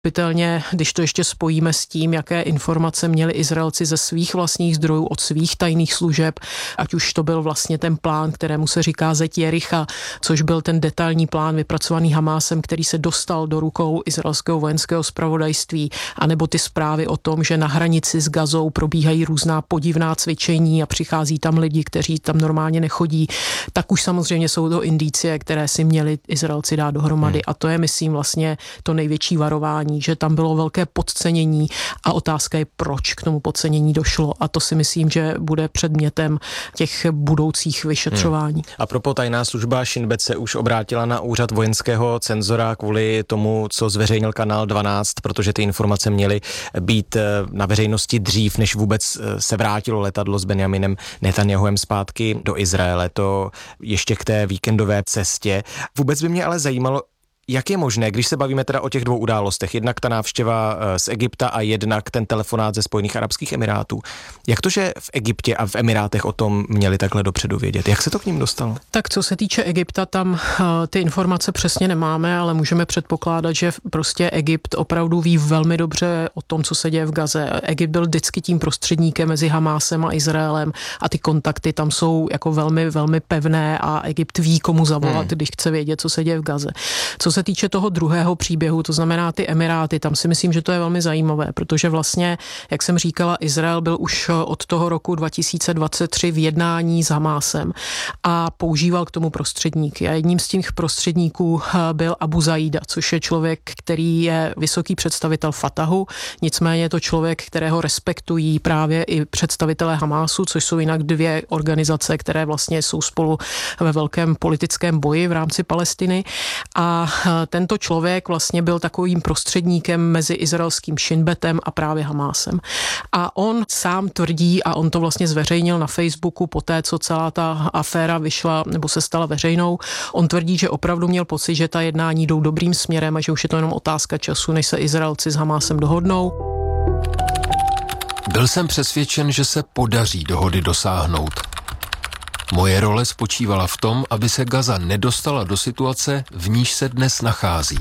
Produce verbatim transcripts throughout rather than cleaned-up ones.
Pochopitelně, když to ještě spojíme s tím, jaké informace měli Izraelci ze svých vlastních zdrojů, od svých tajných služeb, ať už to byl vlastně ten plán, kterému se říká Zeď Jericha, což byl ten detailní plán vypracovaný Hamásem, který se dostal do rukou izraelského vojenského zpravodajství, anebo ty zprávy o tom, že na hranici s Gazou probíhají různá podivná cvičení a přichází tam lidi, kteří tam normálně nechodí, tak už samozřejmě jsou to indicie, které si měli Izraelci dát dohromady. Hmm. A to je, myslím, vlastně to největší varování, že tam bylo velké podcenění a otázka je, proč k tomu podcenění došlo. A to si myslím, že bude předmětem těch budoucích vyšetřování. Hmm. A propos tajná služba Shin Bet se už obrátila na úřad vojenského cenzora kvůli tomu, co zveřejnil kanál dvanáct, protože ty informace měly být na veřejnosti dřív, než vůbec se vrátilo letadlo s Benjaminem Netanjahuem zpátky do Izraele. To ještě k té víkendové cestě. Vůbec by mě ale zajímalo, jak je možné, když se bavíme teda o těch dvou událostech, jednak ta návštěva z Egypta a jednak ten telefonát ze Spojených arabských emirátů. Jak to, že v Egyptě a v Emirátech o tom měli takhle dopředu vědět? Jak se to k ním dostalo? Tak co se týče Egypta, tam uh, ty informace přesně nemáme, ale můžeme předpokládat, že prostě Egypt opravdu ví velmi dobře o tom, co se děje v Gaze. Egypt byl vždycky tím prostředníkem mezi Hamásem a Izraelem a ty kontakty tam jsou jako velmi, velmi pevné a Egypt ví, komu zavolat, hmm. když chce vědět, co se děje v Gaze. Co se týče toho druhého příběhu, to znamená ty Emiráty, tam si myslím, že to je velmi zajímavé, protože vlastně, jak jsem říkala, Izrael byl už od toho roku dva tisíce dvacet tři v jednání s Hamásem a používal k tomu prostředníky. A jedním z těch prostředníků byl Abu Zaida, což je člověk, který je vysoký představitel Fatahu, nicméně je to člověk, kterého respektují právě i představitelé Hamásu, což jsou jinak dvě organizace, které vlastně jsou spolu ve velkém politickém boji v rámci Palestiny. A tento člověk vlastně byl takovým prostředníkem mezi izraelským Shin Betem a právě Hamásem. A on sám tvrdí, a on to vlastně zveřejnil na Facebooku poté, co celá ta aféra vyšla nebo se stala veřejnou, on tvrdí, že opravdu měl pocit, že ta jednání jdou dobrým směrem a že už je to jenom otázka času, než se Izraelci s Hamásem dohodnou. Byl jsem přesvědčen, že se podaří dohody dosáhnout. Moje role spočívala v tom, aby se Gaza nedostala do situace, v níž se dnes nachází.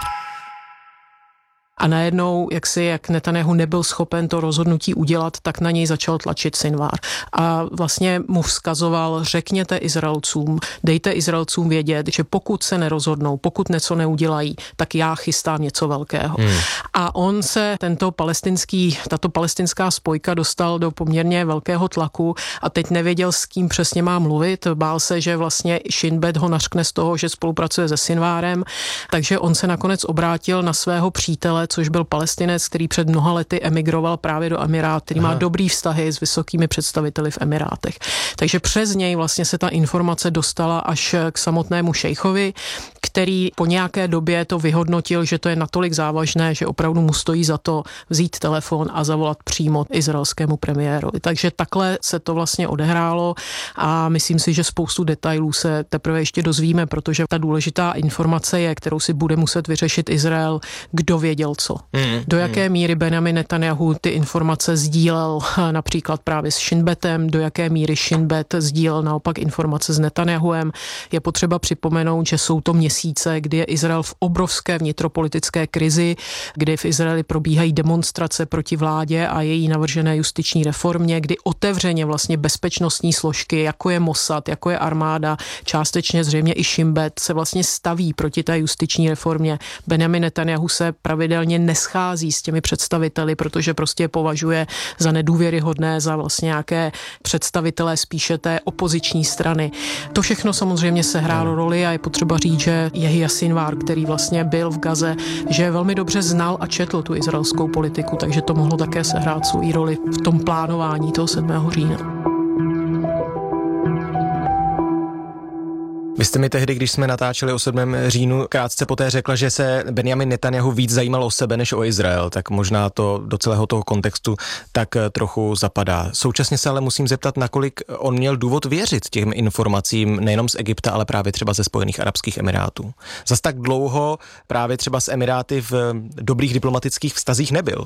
A najednou, jak si, jak Netanjahu nebyl schopen to rozhodnutí udělat, tak na něj začal tlačit Sinwar. A vlastně mu vzkazoval, řekněte Izraelcům, dejte Izraelcům vědět, že pokud se nerozhodnou, pokud něco neudělají, tak já chystám něco velkého. Hmm. A on se, tento palestinský, tato palestinská spojka dostal do poměrně velkého tlaku a teď nevěděl, s kým přesně má mluvit. Bál se, že vlastně Shin Bet ho nařkne z toho, že spolupracuje se Sinwarem, takže on se nakonec obrátil na svého přítele, což byl Palestinec, který před mnoha lety emigroval právě do Emirát, který Aha. má dobrý vztahy s vysokými představiteli v Emirátech. Takže přes něj vlastně se ta informace dostala až k samotnému šejchovi, který po nějaké době to vyhodnotil, že to je natolik závažné, že opravdu mu stojí za to vzít telefon a zavolat přímo izraelskému premiérovi. Takže takhle se to vlastně odehrálo a myslím si, že spoustu detailů se teprve ještě dozvíme, protože ta důležitá informace je, kterou si bude muset vyřešit Izrael, kdo věděl co. Mm, do jaké mm. míry Benjamin Netanjahu ty informace sdílel například právě s Shin Betem, do jaké míry Shin Bet sdílel naopak informace s Netanjahuem. Je potřeba připomenout, že jsou to měsíce, kdy je Izrael v obrovské vnitropolitické krizi, kdy v Izraeli probíhají demonstrace proti vládě a její navržené justiční reformě, kdy otevřeně vlastně bezpečnostní složky, jako je Mossad, jako je armáda, částečně zřejmě i Shin Bet se vlastně staví proti té justiční reformě. Benjamin Netanjahu se pravidelně neschází s těmi představiteli, protože prostě je považuje za nedůvěryhodné, za vlastně nějaké představitelé spíše té opoziční strany. To všechno samozřejmě sehrálo roli a je potřeba říct, že Jehia Sinwar, který vlastně byl v Gaze, že velmi dobře znal a četl tu izraelskou politiku, takže to mohlo také sehrát svou roli v tom plánování toho sedmého října. Vy jste mi tehdy, když jsme natáčeli o sedmém říjnu, krátce poté řekla, že se Benjamin Netanjahu víc zajímal o sebe než o Izrael, tak možná to do celého toho kontextu tak trochu zapadá. Současně se ale musím zeptat, nakolik on měl důvod věřit těm informacím nejenom z Egypta, ale právě třeba ze Spojených arabských emirátů. Zas tak dlouho právě třeba s Emiráty v dobrých diplomatických vztazích nebyl.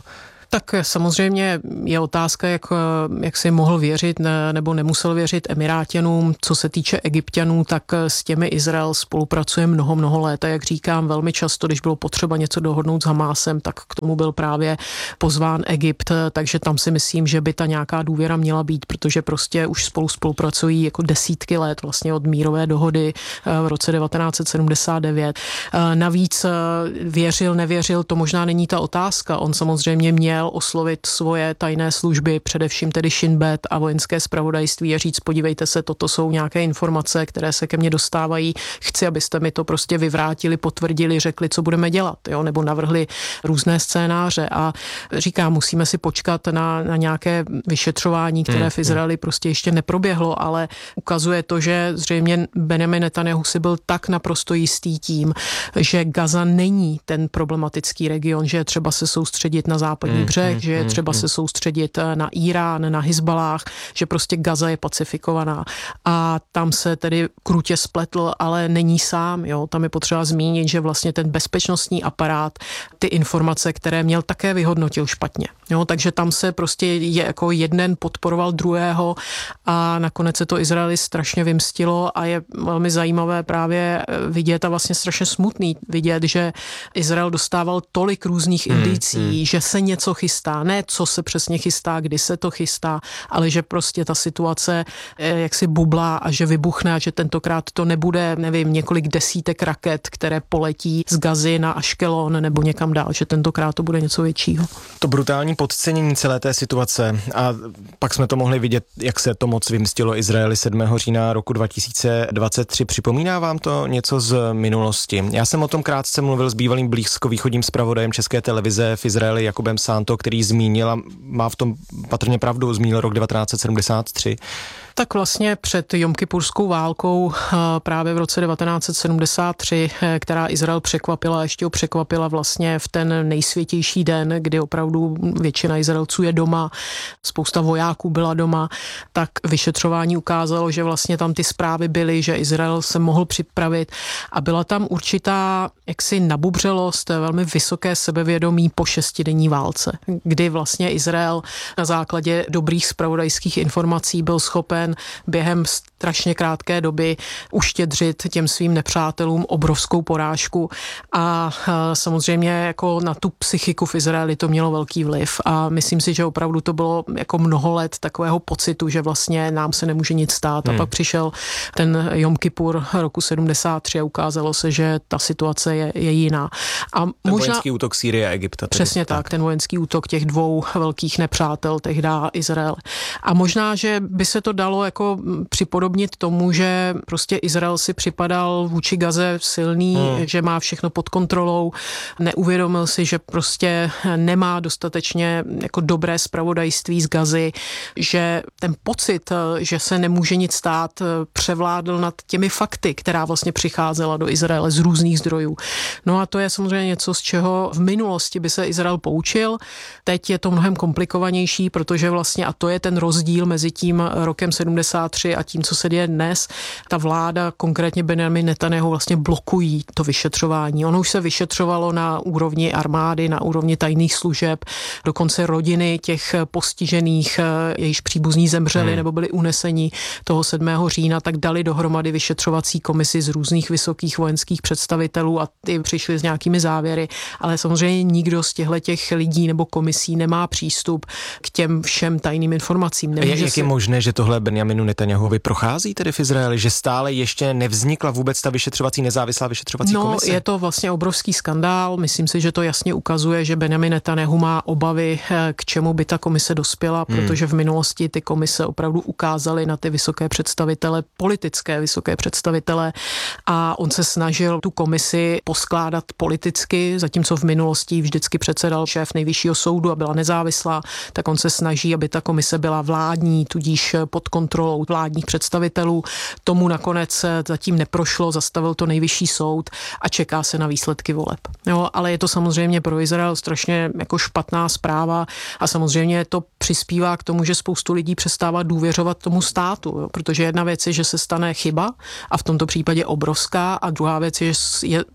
Tak samozřejmě je otázka, jak, jak si mohl věřit ne, nebo nemusel věřit Emiráťanům. Co se týče Egypťanů, tak s těmi Izrael spolupracuje mnoho, mnoho let. A jak říkám, velmi často, když bylo potřeba něco dohodnout s Hamásem, tak k tomu byl právě pozván Egypt, takže tam si myslím, že by ta nějaká důvěra měla být, protože prostě už spolu spolupracují jako desítky let vlastně od mírové dohody v roce devatenáct set sedmdesát devět. Navíc věřil, nevěřil, to možná není ta otázka. On samozřejmě měl oslovit svoje tajné služby, především tedy Shin Bet a vojenské zpravodajství a říct, podívejte se, toto jsou nějaké informace, které se ke mně dostávají. Chci, abyste mi to prostě vyvrátili, potvrdili, řekli, co budeme dělat, jo? Nebo navrhli různé scénáře. A říkám, musíme si počkat na, na nějaké vyšetřování, které hmm, v Izraeli prostě ještě neproběhlo, ale ukazuje to, že zřejmě Benjamin Netanyahu si byl tak naprosto jistý tím, že Gaza není ten problematický region, že je třeba se soustředit na západní hmm, břeh, hmm, že je třeba hmm, se soustředit na Irán, na Hizbalách, že prostě Gaza je pacifikovaná. A tam se tedy krutě spletl, ale není sám. Jo? Tam je potřeba zmínit, že vlastně ten bezpečnostní aparát ty informace, které měl, také vyhodnotil špatně. Jo? Takže tam se prostě je jako jeden podporoval druhého a nakonec se to Izraeli strašně vymstilo a je velmi zajímavé právě vidět a vlastně strašně smutný vidět, že Izrael dostával tolik různých hmm, indicí, hmm. že se něco chystá. Ne, co se přesně chystá, kdy se to chystá, ale že prostě ta situace jaksi bublá a že vybuchne a že tentokrát to nebude, nevím, několik desítek raket, které poletí z Gazy na Aškelon nebo někam dál, že tentokrát to bude něco většího. To brutální podcenění celé té situace a pak jsme to mohli vidět, jak se to moc vymstilo Izraeli sedmého října roku dva tisíce dvacet tři. Připomíná vám to něco z minulosti? Já jsem o tom krátce mluvil s bývalým blízkovýchodním zpravodajem České televize v Izraeli Jakubem Santo, který zmínil a má v tom patrně pravdu, zmínil rok devatenáct set sedmdesát tři. Tak vlastně před Jomkipurskou válkou právě v roce devatenáct set sedmdesát tři, která Izrael překvapila, ještě ho překvapila vlastně v ten nejsvětější den, kdy opravdu většina Izraelců je doma, spousta vojáků byla doma, tak vyšetřování ukázalo, že vlastně tam ty zprávy byly, že Izrael se mohl připravit a byla tam určitá jaksi nabubřelost, velmi vysoké sebevědomí po šestidenní válce, kdy vlastně Izrael na základě dobrých zpravodajských informací byl schopen během strašně krátké doby uštědřit těm svým nepřátelům obrovskou porážku a samozřejmě jako na tu psychiku v Izraeli to mělo velký vliv a myslím si, že opravdu to bylo jako mnoho let takového pocitu, že vlastně nám se nemůže nic stát hmm. a pak přišel ten Jom Kipur roku sedmdesát tři a ukázalo se, že ta situace je, je jiná. A ten možná, vojenský útok Sýrie a Egypta. Přesně tak, tak, ten vojenský útok těch dvou velkých nepřátel, tehda Izrael. A možná, že by se to dalo jako připodobnit tomu, že prostě Izrael si připadal vůči Gaze silný, hmm. že má všechno pod kontrolou, neuvědomil si, že prostě nemá dostatečně jako dobré zpravodajství z Gazy, že ten pocit, že se nemůže nic stát, převládl nad těmi fakty, která vlastně přicházela do Izraele z různých zdrojů. No a to je samozřejmě něco, z čeho v minulosti by se Izrael poučil. Teď je to mnohem komplikovanější, protože vlastně, a to je ten rozdíl mezi tím rokem sedmdesát tři a tím, co se děje dnes, ta vláda, konkrétně Benjamin Netanyahu, vlastně blokují to vyšetřování. Ono už se vyšetřovalo na úrovni armády, na úrovni tajných služeb, dokonce rodiny těch postižených, jejichž příbuzní zemřeli hmm. nebo byli uneseni toho sedmého října, tak dali dohromady vyšetřovací komisi z různých vysokých vojenských představitelů a ty přišli s nějakými závěry, ale samozřejmě nikdo z těchto těch lidí nebo komisí nemá přístup k těm všem tajným informacím. Nemůže jak se... je možné, že tohle Benjaminu Netanyahuvi prochází tedy v Izraeli, že stále ještě nevznikla vůbec ta vyšetřovací, nezávislá vyšetřovací no, komise? No, je to vlastně obrovský skandál. Myslím si, že to jasně ukazuje, že Benjamin Netanyahu má obavy, k čemu by ta komise dospěla, hmm. protože v minulosti ty komise opravdu ukázaly na ty vysoké představitele, politické vysoké představitele a on se snažil tu komisi poskládat politicky, zatímco v minulosti vždycky předsedal šéf nejvyššího soudu a byla nezávislá, tak on se snaží, aby ta komise byla vládní, tudíž pod kontrolou vládních představitelů. Tomu nakonec zatím neprošlo, zastavil to nejvyšší soud a čeká se na výsledky voleb. Jo, ale je to samozřejmě pro Izrael strašně jako špatná zpráva a samozřejmě to přispívá k tomu, že spoustu lidí přestává důvěřovat tomu státu, jo, protože jedna věc je, že se stane chyba a v tomto případě obrovská a druhá věc je, že je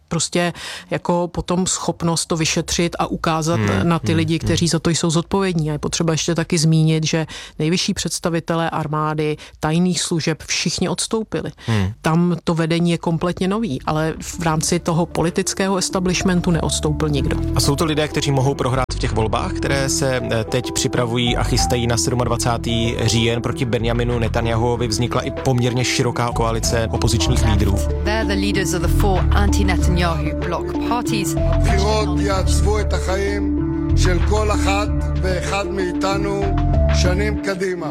prostě jako potom schopnost to vyšetřit a ukázat hmm, na ty hmm, lidi, kteří hmm. za to jsou zodpovědní. A je potřeba ještě taky zmínit, že nejvyšší představitelé armády, tajných služeb, všichni odstoupili. Hmm. Tam to vedení je kompletně nový, ale v rámci toho politického establishmentu neodstoupil nikdo. A jsou to lidé, kteří mohou prohrát v těch volbách, které se teď připravují a chystají na dvacátého sedmého říjen proti Benjaminu Netanjahuovi. Vznikla i poměrně široká koalice opozičních lídrů. They're the leaders of the four anti-Netanyahu bloc parties. הבחירות יעצבו את החיים של כל אחת ואחד מאיתנו שנים קדימה.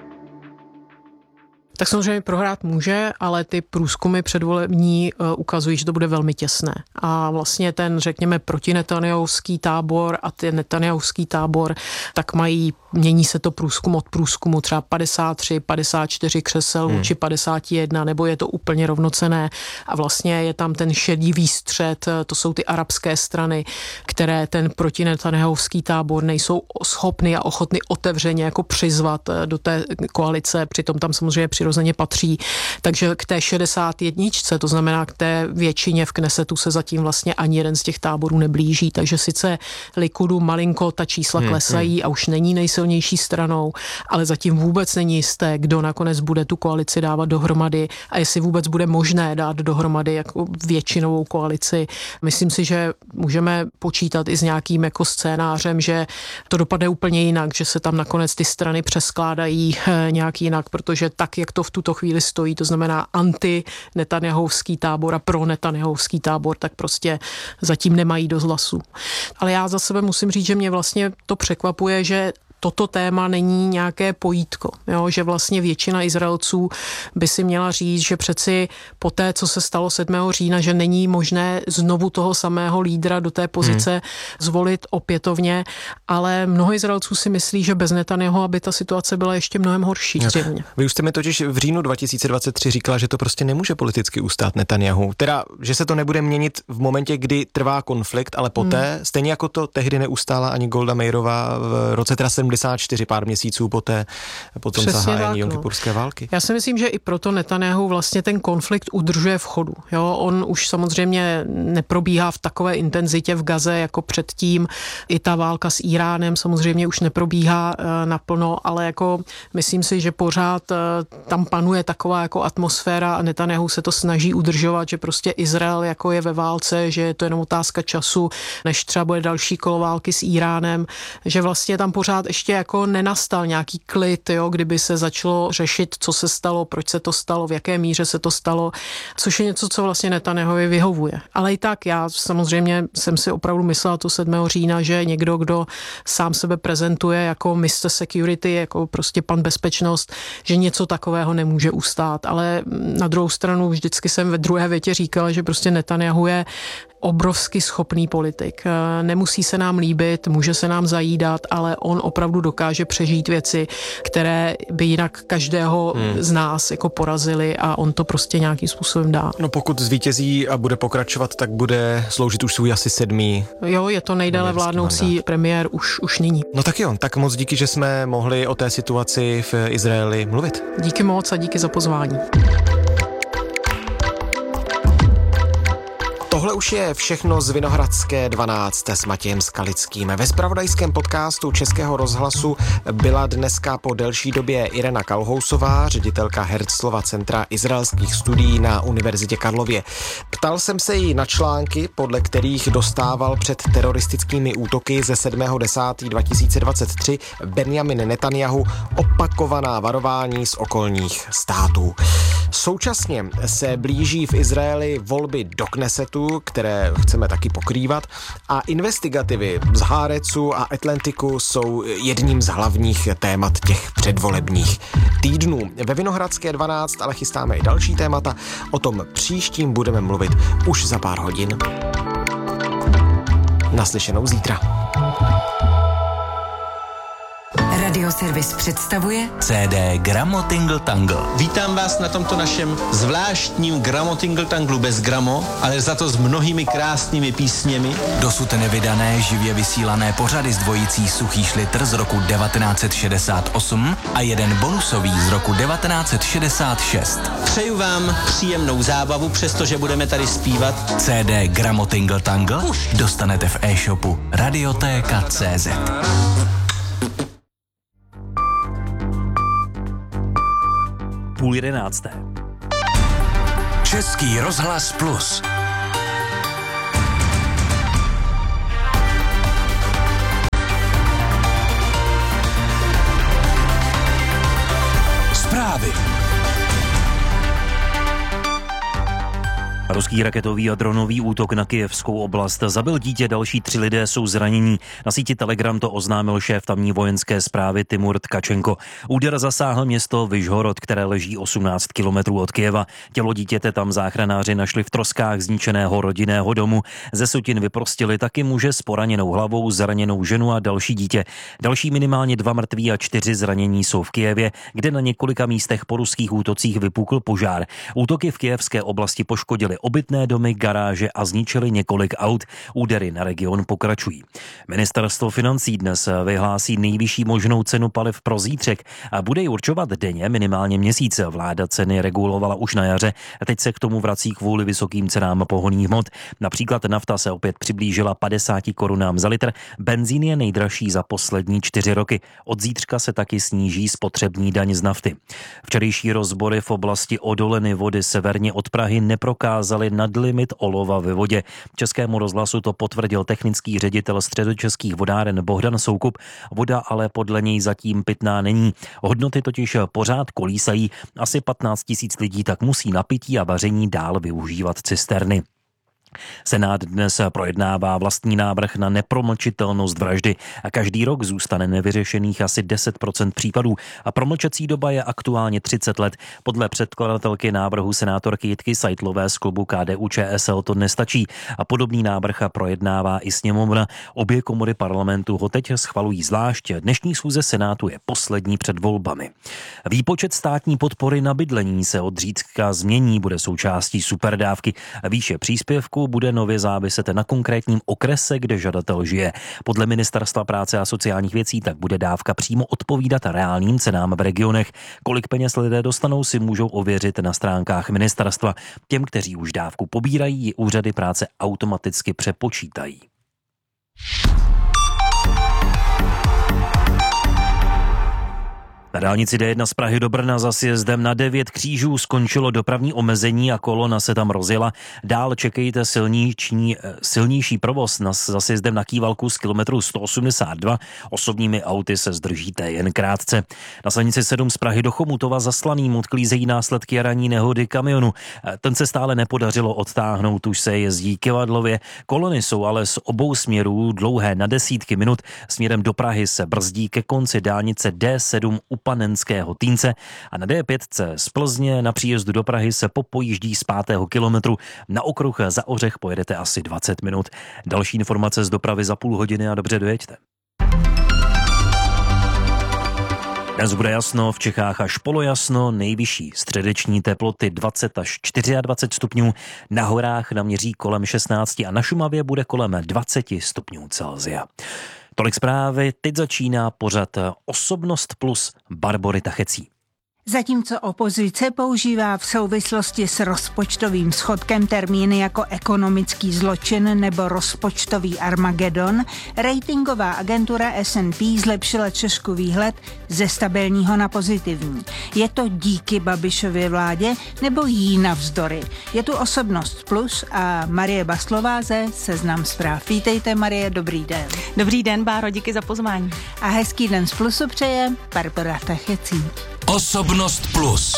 Tak samozřejmě prohrát může, ale ty průzkumy předvolební uh, ukazují, že to bude velmi těsné. A vlastně ten, řekněme, protinetanjahovský tábor a ten netanjahovský tábor, tak mají, mění se to průzkum od průzkumu, třeba padesát tři, padesát čtyři křesel hmm. či padesát jedna, nebo je to úplně rovnocenné. A vlastně je tam ten šedý výstřed, to jsou ty arabské strany, které ten protinetanjahovský tábor nejsou schopny a ochotny otevřeně jako přizvat do té koalice, přitom tam samozřejmě přirozeně patří. Takže k té šedesát jedničce, to znamená k té většině v Knesetu se zatím vlastně ani jeden z těch táborů neblíží. Takže sice Likudu malinko ta čísla hmm, klesají hmm. a už není nejsilnější stranou, ale zatím vůbec není jisté, kdo nakonec bude tu koalici dávat dohromady a jestli vůbec bude možné dát dohromady jako většinovou koalici. Myslím si, že můžeme počítat i s nějakým jako scénářem, že to dopadne úplně jinak, že se tam nakonec ty strany přeskládají nějak jinak, protože tak, jak to v tuto chvíli stojí, to znamená anti-netanjahovský tábor a pro-netanjahovský tábor, tak prostě zatím nemají dost hlasů. Ale já za sebe musím říct, že mě vlastně to překvapuje, že toto téma není nějaké pojítko, jo? Že vlastně většina Izraelců by si měla říct, že přeci po té, co se stalo sedmého října, že není možné znovu toho samého lídra do té pozice hmm. zvolit opětovně, ale mnoho Izraelců si myslí, že bez Netanjahu by ta situace byla ještě mnohem horší. Vy už jste mi totiž v říjnu dva tisíce dvacet tři říkala, že to prostě nemůže politicky ustát Netanjahu. Teda, že se to nebude měnit v momentě, kdy trvá konflikt, ale poté, hmm. stejně jako to tehdy neustála ani Golda Meirová v roce teda sedmdesát čtyři, pár měsíců poté, po tom zahájení jomkipurské války. Já si myslím, že i proto Netanjahu vlastně ten konflikt udržuje v chodu. Jo, on už samozřejmě neprobíhá v takové intenzitě v Gaze jako předtím. I ta válka s Iránem samozřejmě už neprobíhá e, naplno, ale jako myslím si, že pořád e, tam panuje taková jako atmosféra a Netanjahu se to snaží udržovat, že prostě Izrael jako je ve válce, že je to jenom otázka času, než třeba bude další kolo války s Iránem, že vlastně tam pořád ještě jako nenastal nějaký klid, jo, kdyby se začalo řešit, co se stalo, proč se to stalo, v jaké míře se to stalo, což je něco, co vlastně Netanjahovi vyhovuje. Ale i tak já samozřejmě jsem si opravdu myslela to sedmého října, že někdo, kdo sám sebe prezentuje jako mister Security, jako prostě pan bezpečnost, že něco takového nemůže ustát. Ale na druhou stranu vždycky jsem ve druhé větě říkala, že prostě Netanjahu je obrovsky schopný politik. Nemusí se nám líbit, může se nám zajídat, ale on opravdu dokáže přežít věci, které by jinak každého hmm. z nás jako porazili a on to prostě nějakým způsobem dá. No pokud zvítězí a bude pokračovat, tak bude sloužit už svůj asi sedmý. Jo, je to nejdéle vládnoucí mandát. Premiér už, už nyní. No tak jo, tak moc díky, že jsme mohli o té situaci v Izraeli mluvit. Díky moc a díky za pozvání. Tohle už je všechno z Vinohradské dvanáct s Matějem Skalickým. Ve zpravodajském podcastu Českého rozhlasu byla dneska po delší době Irena Kalhousová, ředitelka Herzlova centra izraelských studií na Univerzitě Karlově. Ptal jsem se jí na články, podle kterých dostával před teroristickými útoky ze sedmého desátého dva tisíce dvacet tři Benjamin Netanjahu opakovaná varování z okolních států. Současně se blíží v Izraeli volby do Knesetu, které chceme taky pokrývat, a investigativy z Haaretzu a Atlantiku jsou jedním z hlavních témat těch předvolebních týdnů. Ve Vinohradské dvanáct ale chystáme i další témata, o tom příštím budeme mluvit už za pár hodin. Naslyšenou zítra. Radioservis představuje C D Gramo Tingle Tangle. Vítám vás na tomto našem zvláštním Gramo Tingle Tanglu bez gramo, ale za to s mnohými krásnými písněmi. Dosud nevydané živě vysílané pořady s dvojicí Suchý šlitr z roku devatenáct set šedesát osm a jeden bonusový z roku devatenáct set šedesát šest. Přeju vám příjemnou zábavu, přestože budeme tady zpívat. C D Gramo Tingle Tangle dostanete v e-shopu Radiotéka tečka cé zet. Půl jedenácté. Český rozhlas Plus. Zprávy. Ruský raketový a dronový útok na Kyjevskou oblast zabil dítě, další tři lidé jsou zranění. Na síti Telegram to oznámil šéf tamní vojenské správy Timur Tkačenko. Úder zasáhl město Vyžhorod, které leží osmnáct kilometrů od Kyjeva. Tělo dítěte tam záchranáři našli v troskách zničeného rodinného domu. Ze sutin vyprostili taky muže s poraněnou hlavou, zraněnou ženu a další dítě. Další minimálně dva mrtví a čtyři zranění jsou v Kyjevě, kde na několika místech po ruských útocích vypukl požár. Útoky v kyjevské oblasti poškodily obytné domy, garáže a zničili několik aut. Údery na region pokračují. Ministerstvo financí dnes vyhlásí nejvyšší možnou cenu paliv pro zítřek a bude ji určovat denně, minimálně měsíce. Vláda ceny regulovala už na jaře a teď se k tomu vrací kvůli vysokým cenám pohonných hmot. Například nafta se opět přiblížila padesáti korunám za litr, benzín je nejdražší za poslední čtyři roky. Od zítřka se taky sníží spotřební daň z nafty. Včerejší rozbory v oblasti odoleny vody severně od Prahy neprokázaly nadlimit olova ve vodě. Českému rozhlasu to potvrdil technický ředitel Středočeských vodáren Bohdan Soukup. Voda ale podle něj zatím pitná není. Hodnoty totiž pořád kolísají. Asi patnáct tisíc lidí tak musí na pití a vaření dál využívat cisterny. Senát dnes projednává vlastní návrh na nepromlčitelnost vraždy a každý rok zůstane nevyřešených asi deset procent případů a promlčecí doba je aktuálně třicet let. Podle předkladatelky návrhu senátorky Jitky Seitlové z klubu K D U Č S L to nestačí a podobný návrh projednává i sněmovna. Obě komory parlamentu ho teď schvalují zvlášť. Dnešní schůze Senátu je poslední před volbami. Výpočet státní podpory na bydlení se od zítřka změní, bude součástí superdávky. Výše příspěvku bude nově záviset na konkrétním okrese, kde žadatel žije. Podle Ministerstva práce a sociálních věcí tak bude dávka přímo odpovídat reálným cenám v regionech. Kolik peněz lidé dostanou, si můžou ověřit na stránkách ministerstva. Těm, kteří už dávku pobírají, ji úřady práce automaticky přepočítají. Na dálnici D jedna z Prahy do Brna za sjezdem na devět křížů skončilo dopravní omezení a kolona se tam rozjela. Dál čekejte silniční, silnější provoz na, za sjezdem na Kývalku z kilometru sto osmdesát dva. Osobními auty se zdržíte jen krátce. Na silnici sedm z Prahy do Chomutova za Slaným odklízejí následky ranní nehody kamionu. Ten se stále nepodařilo odtáhnout, už se jezdí kyvadlově. Kolony jsou ale z obou směrů dlouhé na desítky minut. Směrem do Prahy se brzdí ke konci dálnice D sedm u Panenského Týnce a na D pět z Plzně na příjezdu do Prahy se popojíždí z pátého kilometru. Na okruh za Ořech pojedete asi dvacet minut. Další informace z dopravy za půl hodiny a dobře dojeďte. Dnes bude jasno, v Čechách až polojasno, nejvyšší středeční teploty dvacet až dvacet čtyři stupňů, na horách naměří kolem šestnáct a na Šumavě bude kolem dvacet stupňů Celsia. Tolik zprávy, teď začíná pořad Osobnost plus Barbory Tachecí. Zatímco opozice používá v souvislosti s rozpočtovým schodkem termíny jako ekonomický zločin nebo rozpočtový Armagedon, ratingová agentura S and P zlepšila Česku výhled ze stabilního na pozitivní. Je to díky Babišově vládě nebo jí navzdory? Je tu Osobnost plus a Marie Baslová ze Seznam zpráv. Vítejte, Marie, dobrý den. Dobrý den, Báro, díky za pozvání. A hezký den z Plusu přeje Barbora Tachecí. Osobnost plus.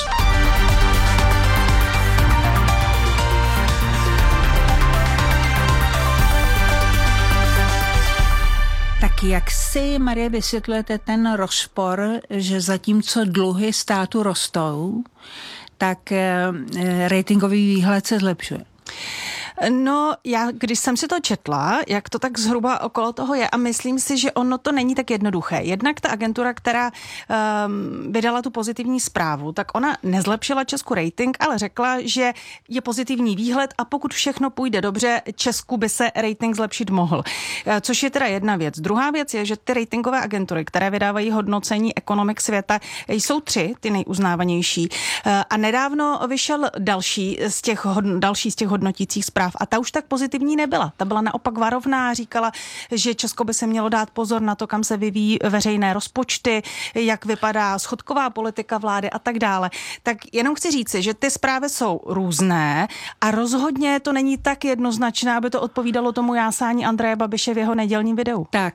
Tak jak si, Marie, vysvětlujete ten rozpor, že zatímco dluhy státu rostou, tak ratingový výhled se zlepšuje? No, já, když jsem si to četla, jak to tak zhruba okolo toho je a myslím si, že ono to není tak jednoduché. Jednak ta agentura, která um, vydala tu pozitivní zprávu, tak ona nezlepšila Česku rating, ale řekla, že je pozitivní výhled a pokud všechno půjde dobře, Česku by se rating zlepšit mohl. Což je teda jedna věc. Druhá věc je, že ty ratingové agentury, které vydávají hodnocení ekonomik světa, jsou tři, ty nejuznávanější. A nedávno vyšel další z těch, další z těch hodnotících zpráv a ta už tak pozitivní nebyla. Ta byla naopak varovná, říkala, že Česko by se mělo dát pozor na to, kam se vyvíjí veřejné rozpočty, jak vypadá schodková politika vlády a tak dále. Tak jenom chci říci, že ty zprávy jsou různé a rozhodně to není tak jednoznačné, aby to odpovídalo tomu jásání Andreje Babiše v jeho nedělním videu. Tak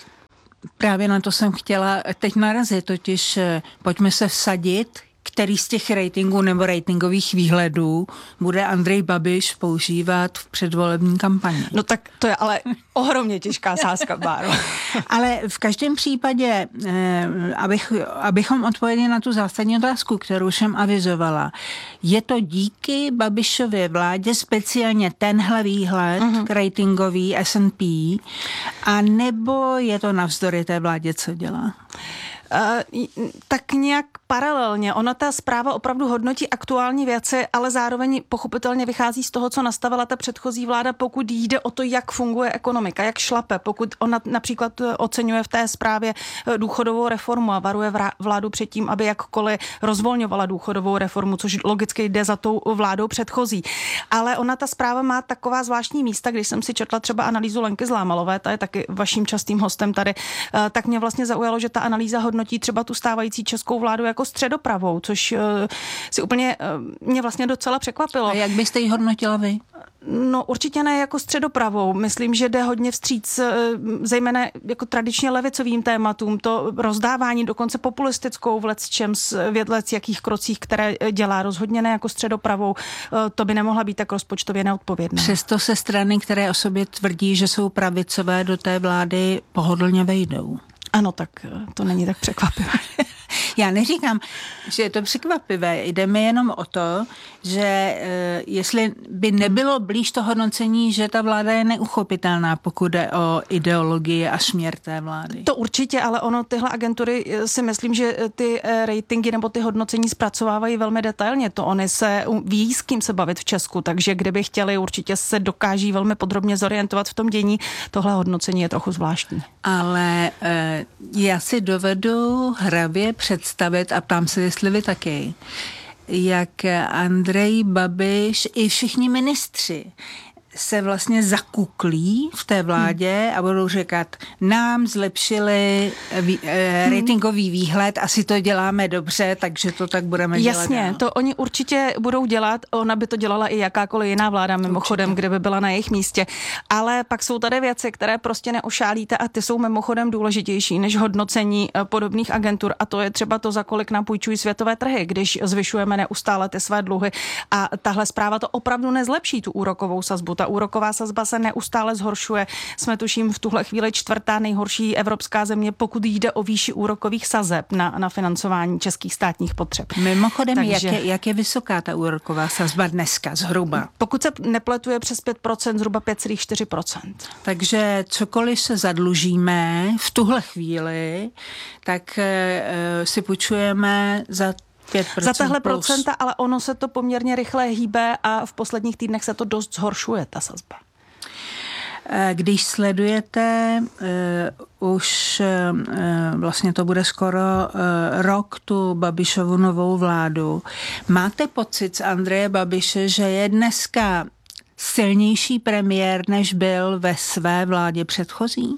právě na to jsem chtěla teď narazit, totiž pojďme se vsadit, který z těch ratingů nebo ratingových výhledů bude Andrej Babiš používat v předvolební kampani. No tak to je ale ohromně těžká sázka, Báro. Ale v každém případě, eh, abych, abychom odpověděli na tu zásadní otázku, kterou jsem avizovala, je to díky Babišově vládě speciálně tenhle výhled uh-huh. ratingový S and P, a nebo je to navzdory té vládě, co dělá? Uh, tak nějak paralelně. Ona ta zpráva opravdu hodnotí aktuální věci, ale zároveň pochopitelně vychází z toho, co nastavila ta předchozí vláda, pokud jde o to, jak funguje ekonomika, jak šlape. Pokud ona například oceňuje v té zprávě důchodovou reformu a varuje vládu před tím, aby jakkoliv rozvolňovala důchodovou reformu, což logicky jde za tou vládou předchozí. Ale ona ta zpráva má taková zvláštní místa, když jsem si četla třeba analýzu Lenky Zlámalové, ta je taky vaším častým hostem tady, tak mě vlastně zaujalo, že ta analýza hodnotí třeba tu stávající českou vládu jako středopravou, což uh, si úplně uh, mě vlastně docela překvapilo. A jak byste ji hodnotila vy? No určitě ne jako středopravou. Myslím, že jde hodně vstříc zejména jako tradičně levicovým tématům, to rozdávání dokonce populistickou v lecčems, v jakých krocích, které dělá, rozhodně ne jako středopravou. To by nemohla být tak rozpočtově neodpovědná. Přesto se strany, které o sobě tvrdí, že jsou pravicové, do té vlády pohodlně vejdou. Ano, tak to není tak překvapivé. Já neříkám, že je to překvapivé. Jde mi jenom o to, že e, jestli by nebylo blíž to hodnocení, že ta vláda je neuchopitelná, pokud jde o ideologii a směr té vlády. To určitě, ale ono tyhle agentury si myslím, že ty ratingy nebo ty hodnocení zpracovávají velmi detailně. To oni se ví, s kým se bavit v Česku, takže kdyby chtěli, určitě se dokáží velmi podrobně zorientovat v tom dění. Tohle hodnocení je trochu zvláštní. Ale e, já si dovedu hravě představit, a ptám se, jestli vy taky, jak Andrej Babiš i všichni ministři se vlastně zakuklí v té vládě a budou říkat, nám zlepšili vý, eh, ratingový výhled, asi to děláme dobře, takže to tak budeme dělat. Jasně, to oni určitě budou dělat, ona by to dělala i jakákoliv jiná vláda mimochodem, určitě, kde by byla na jejich místě, ale pak jsou tady věci, které prostě neošálíte a ty jsou mimochodem důležitější než hodnocení podobných agentur a to je třeba to, za kolik nám půjčují světové trhy, když zvyšujeme neustále ty své dluhy a tahle zpráva to opravdu nezlepší tu úrokovou sazbu. Ta úroková sazba se neustále zhoršuje. Jsme tuším v tuhle chvíli čtvrtá nejhorší evropská země, pokud jde o výši úrokových sazeb na, na financování českých státních potřeb. Mimochodem, Takže, jak, je, jak je vysoká ta úroková sazba dneska zhruba? Pokud se nepletuje přes pět procent, zhruba pět celá čtyři procenta. Takže cokoliv se zadlužíme v tuhle chvíli, tak e, si půjčujeme za za tahle procenta, ale ono se to poměrně rychle hýbe a v posledních týdnech se to dost zhoršuje, ta sazba. Když sledujete uh, už uh, vlastně to bude skoro uh, rok tu Babišovu novou vládu, máte pocit z Andreje Babiše, že je dneska silnější premiér, než byl ve své vládě předchozí?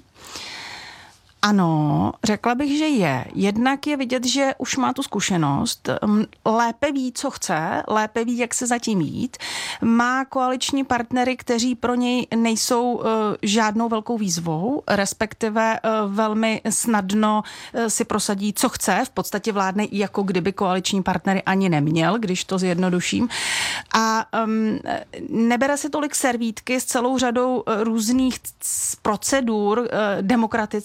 Ano, řekla bych, že je. Jednak je vidět, že už má tu zkušenost, lépe ví, co chce, lépe ví, jak se zatím jít. Má koaliční partnery, kteří pro něj nejsou uh, žádnou velkou výzvou, respektive uh, velmi snadno uh, si prosadí, co chce. V podstatě vládne i jako kdyby koaliční partnery ani neměl, když to zjednoduším. A um, nebere si tolik servítky s celou řadou uh, různých procedur uh, demokratických v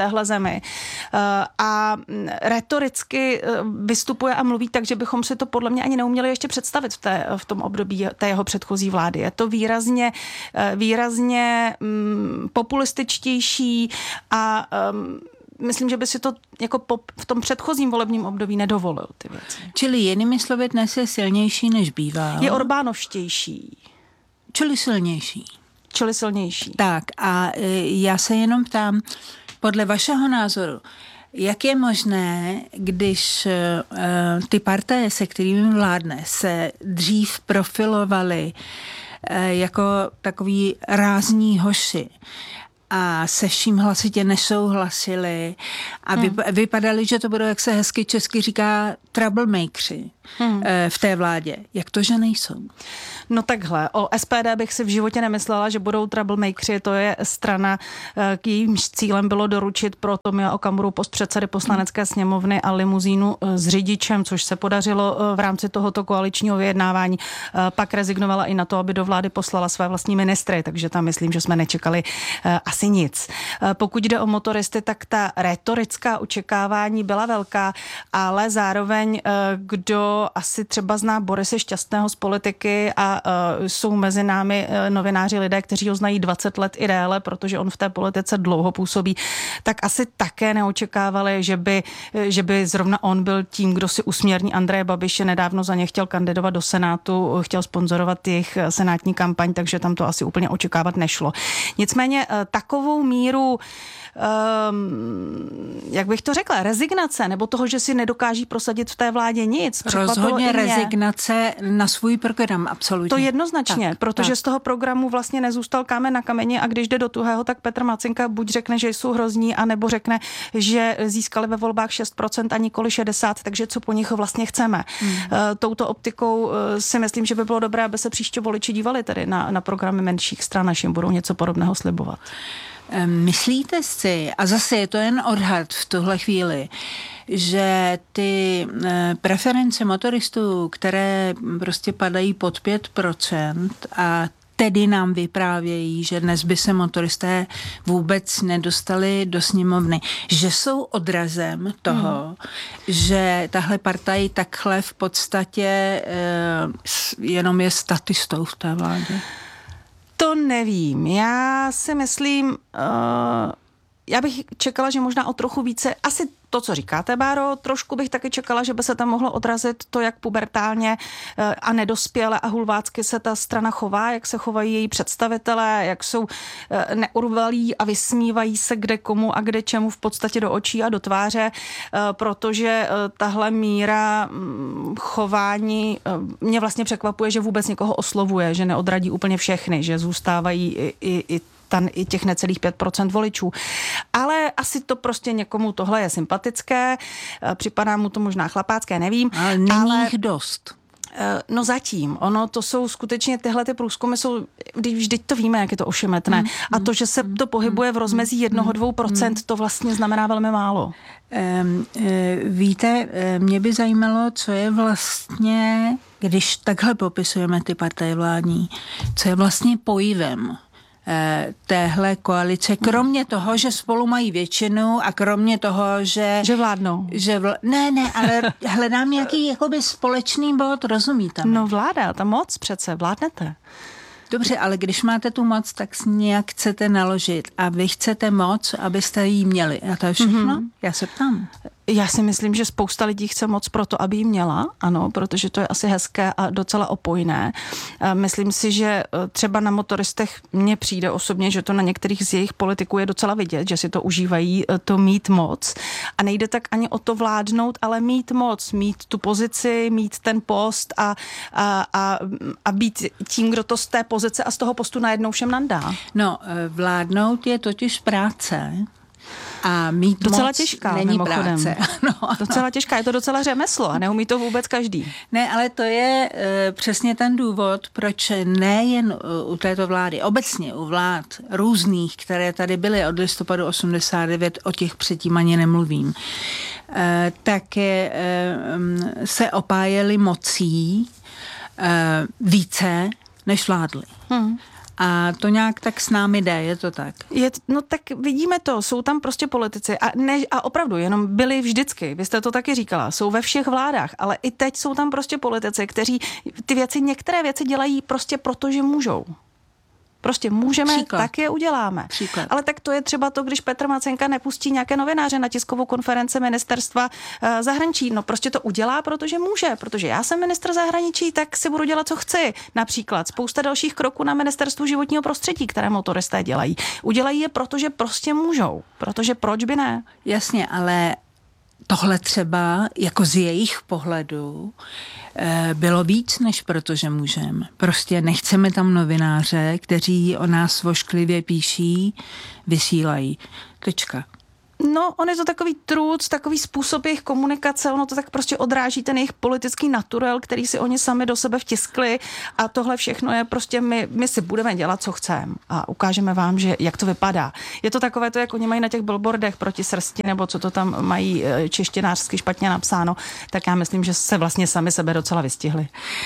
téhle zemi. A retoricky vystupuje a mluví tak, že bychom si to podle mě ani neuměli ještě představit v, té, v tom období té jeho předchozí vlády. Je to výrazně, výrazně um, populističtější a um, myslím, že by si to jako po, v tom předchozím volebním období nedovolil ty věci. Čili jinými slovy dnes je silnější, než bývá. Je Orbánovštější. Čili silnější. Čili silnější. Tak a já se jenom ptám, podle vašeho názoru, jak je možné, když uh, ty partaje, se kterými vládne, se dřív profilovaly uh, jako takový rázní hoši, a se vším hlasitě nesouhlasili a hmm. vypadali, že to budou, jak se hezky česky říká, troublemakeri hmm. v té vládě. Jak to, že nejsou? No takhle, o S P D bych si v životě nemyslela, že budou troublemakeri, to je strana, k jejímž cílem bylo doručit pro Tomia Okamuru post předsedy poslanecké sněmovny a limuzínu s řidičem, což se podařilo v rámci tohoto koaličního vyjednávání. Pak rezignovala i na to, aby do vlády poslala své vlastní ministry, takže tam myslím, že jsme nečekali asi nic. Pokud jde o motoristy, tak ta retorická očekávání byla velká, ale zároveň, kdo asi třeba zná Borise Šťastného z politiky a jsou mezi námi novináři lidé, kteří ho znají dvacet let i déle, protože on v té politice dlouho působí, tak asi také neočekávali, že by, že by zrovna on byl tím, kdo si usměrní Andreje Babiše, nedávno za ně chtěl kandidovat do Senátu, chtěl sponzorovat jejich senátní kampaň, takže tam to asi úplně očekávat nešlo. Nicméně takovou míru Um, jak bych to řekla, rezignace, nebo toho, že si nedokáží prosadit v té vládě nic. Rozhodně rezignace na svůj program, absolutně. To jednoznačně, tak, protože tak. Z toho programu vlastně nezůstal kámen na kameni a když jde do tuhého, tak Petr Macinka buď řekne, že jsou hrozní, anebo řekne, že získali ve volbách šest procent a nikoli šedesát procent, takže co po nich vlastně chceme. Hmm. Uh, touto optikou uh, si myslím, že by bylo dobré, aby se příště voliči dívali tedy na, na programy menších stran, až jim budou něco podobného slibovat. Myslíte si, a zase je to jen odhad v tuhle chvíli, že ty preference motoristů, které prostě padají pod pět procent a tedy nám vyprávějí, že dnes by se motoristé vůbec nedostali do sněmovny, že jsou odrazem toho, hmm. že tahle partaj takhle v podstatě eh, jenom je statistou v té vládě? To nevím. Já si myslím, uh, já bych čekala, že možná o trochu více, asi to, co říkáte, Báro, trošku bych taky čekala, že by se tam mohlo odrazit to, jak pubertálně a nedospěle a hulvácky se ta strana chová, jak se chovají její představitelé, jak jsou neurvalí a vysmívají se kde komu a kde čemu v podstatě do očí a do tváře, protože tahle míra chování mě vlastně překvapuje, že vůbec někoho oslovuje, že neodradí úplně všechny, že zůstávají i, i, i Tan, i těch necelých pět procent voličů. Ale asi to prostě někomu tohle je sympatické, připadá mu to možná chlapácké, nevím. Ale není jich dost. No zatím. Ono, to jsou skutečně tyhle ty průzkumy jsou, vždyť to víme, jak je to ošemetné. Mm, a to, že se to pohybuje v rozmezí jednoho, dvou procent, to vlastně znamená velmi málo. Um, víte, mě by zajímalo, co je vlastně, když takhle popisujeme ty partaje vládní, co je vlastně pojivem téhle koalice, kromě toho, že spolu mají většinu a kromě toho, že... Že vládnou. Že vl... Ne, ne, ale hledám nějaký jakoby společný bod, rozumíte? No vláda, ta moc přece, vládnete. Dobře, ale když máte tu moc, tak s nějak chcete naložit a vy chcete moc, abyste ji měli. A to je všechno? Mm-hmm. Já se ptám. Já si myslím, že spousta lidí chce moc proto, aby ji měla, ano, protože to je asi hezké a docela opojné. Myslím si, že třeba na motoristech mně přijde osobně, že to na některých z jejich politiků je docela vidět, že si to užívají, to mít moc. A nejde tak ani o to vládnout, ale mít moc, mít tu pozici, mít ten post a, a, a, a být tím, kdo to z té pozice a z toho postu najednou všem nandá. No, vládnout je totiž práce. A mít docela moc těžká, není mimochodem. práce. No. Docela těžká, je to docela řemeslo a neumí to vůbec každý. Ne, ale to je e, přesně ten důvod, proč nejen u, u této vlády, obecně u vlád různých, které tady byly od listopadu osmdesát devět, o těch předtím ani nemluvím, e, tak e, se opájeli mocí e, více, než vládli. Hmm. A to nějak tak s námi jde, je to tak? Je, no tak vidíme to, jsou tam prostě politici a, ne, a opravdu jenom byli vždycky, vy jste to taky říkala, jsou ve všech vládách, ale i teď jsou tam prostě politici, kteří ty věci, některé věci dělají prostě proto, že můžou. Prostě můžeme, Příklad. tak je uděláme. Příklad. Ale tak to je třeba to, když Petr Macenka nepustí nějaké novináře na tiskovou konferenci ministerstva uh, zahraničí. No prostě to udělá, protože může. Protože já jsem ministr zahraničí, tak si budu dělat, co chci. Například spousta dalších kroků na ministerstvu životního prostředí, které motoristé dělají. Udělají je, protože prostě můžou. Protože proč by ne? Jasně, ale tohle třeba jako z jejich pohledu bylo víc, než protože můžeme. Prostě nechceme tam novináře, kteří o nás vošklivě píší, vysílají. Tečka. No, on je to takový truc, takový způsob jejich komunikace, ono to tak prostě odráží ten jejich politický naturel, který si oni sami do sebe vtiskli a tohle všechno je prostě, my, my si budeme dělat, co chceme a ukážeme vám, že jak to vypadá. Je to takové to, jak oni mají na těch billboardech proti srsti, nebo co to tam mají češtinářsky špatně napsáno, tak já myslím, že se vlastně sami sebe docela vystihli.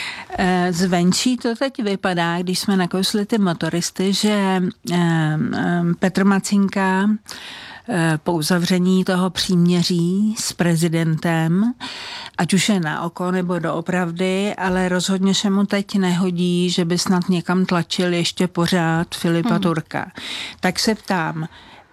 Zvenčí to teď vypadá, když jsme nakousli ty motoristy, že Petr Macinka po uzavření toho příměří s prezidentem, ať už je na oko nebo doopravdy, ale rozhodně se mu teď nehodí, že by snad někam tlačil ještě pořád Filipa hmm. Turka. Tak se ptám,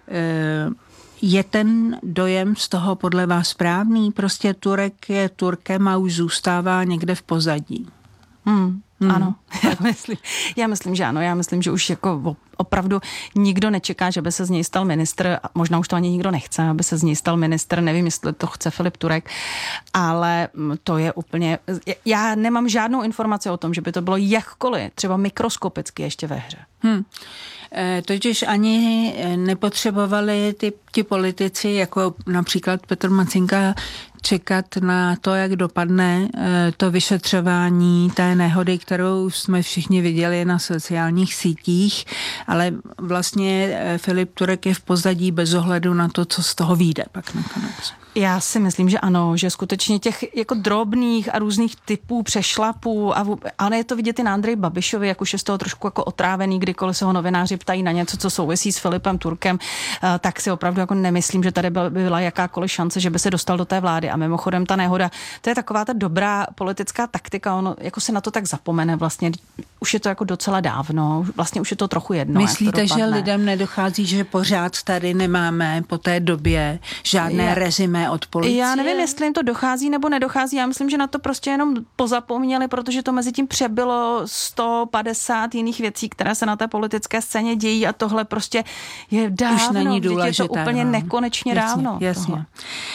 je ten dojem z toho podle vás správný? Prostě Turek je Turkem a už zůstává někde v pozadí. Hmm. Hmm. Ano, já myslím, já myslím, že ano. Já myslím, že už jako opravdu nikdo nečeká, že by se z něj stal ministr, možná už to ani nikdo nechce, aby se z něj stal ministr, nevím, jestli to chce Filip Turek, ale to je úplně, já nemám žádnou informaci o tom, že by to bylo jakkoliv, třeba mikroskopicky ještě ve hře. Hmm. Totiž ani nepotřebovali ty, ti politici, jako například Petr Macinka, čekat na to, jak dopadne to vyšetřování té nehody, kterou jsme všichni viděli na sociálních sítích, ale vlastně Filip Turek je v pozadí bez ohledu na to, co z toho vyjde pak nakonec. Já si myslím, že ano, že skutečně těch jako drobných a různých typů přešlapů a, a je to vidět i na Andreji Babišovi, jak už je z toho trošku jako otrávený, kdykoliv se ho novináři ptají na něco, co souvisí s Filipem Turkem, tak si opravdu jako nemyslím, že tady byla jakákoliv šance, že by se dostal do té vlády. A mimochodem ta nehoda, to je taková ta dobrá politická taktika, ono jako se na to tak zapomene vlastně, už je to jako docela dávno, vlastně už je to trochu jedno. Myslíte, že lidem nedochází, že pořád tady nemáme po té době žádné je. rezime od policie? Já nevím, jestli jim to dochází nebo nedochází. Já myslím, že na to prostě jenom pozapomněli, protože to mezi tím přebylo sto padesát jiných věcí, které se na té politické scéně dějí a tohle prostě je dávno. Už není důležité. Je to úplně no. nekonečně jasně, dávno. Jasně. Tohle.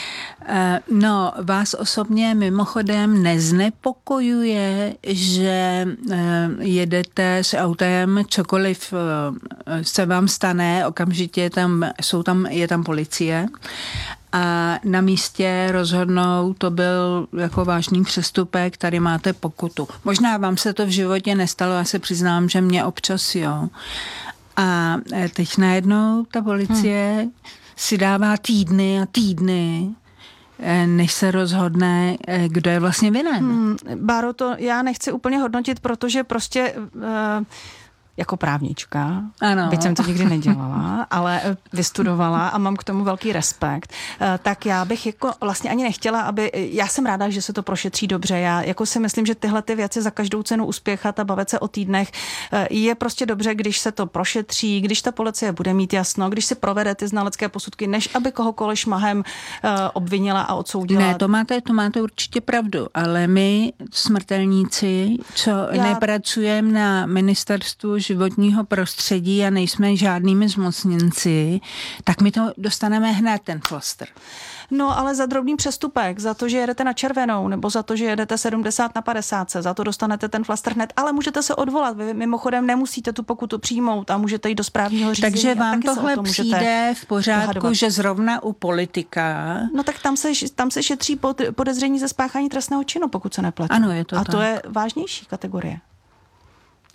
No, vás osobně mimochodem neznepokojuje, že jedete s autem, cokoliv se vám stane, okamžitě tam, jsou tam, je tam policie a na místě rozhodnou, to byl jako vážný přestupek, tady máte pokutu. Možná vám se to v životě nestalo, já se přiznám, že mě občas jo. A teď najednou ta policie hmm. si dává týdny a týdny, než se rozhodne, kdo je vlastně vinen. Hmm, Báro, to já nechci úplně hodnotit, protože prostě uh, jako právnička, ano. byť jsem to nikdy nedělala, ale vystudovala a mám k tomu velký respekt, tak já bych jako vlastně ani nechtěla, aby, já jsem ráda, že se to prošetří dobře, já jako si myslím, že tyhle ty věci za každou cenu uspěchat a bavit se o týdnech je prostě dobře, když se to prošetří, když ta policie bude mít jasno, když si provede ty znalecké posudky, než aby kohokoliv šmahem obvinila a odsoudila. Ne, to máte, to máte určitě pravdu, ale my smrtelníci, co já... nepracujeme na ministerstvu životního prostředí a nejsme žádnými zmocněnci, tak my to dostaneme hned ten flaster. No, ale za drobný přestupek, za to, že jedete na červenou, nebo za to, že jedete sedmdesát na padesát, za to dostanete ten flaster hned, ale můžete se odvolat. Vy mimochodem nemusíte tu pokutu přijmout a můžete jít do správního řízení. Takže vám tohle to přijde v pořádku, dohadovat. Že zrovna u politika... No tak tam se, tam se šetří pod, podezření ze spáchání trestného činu, pokud se neplatí. Ano, je to A tak. to je vážnější kategorie.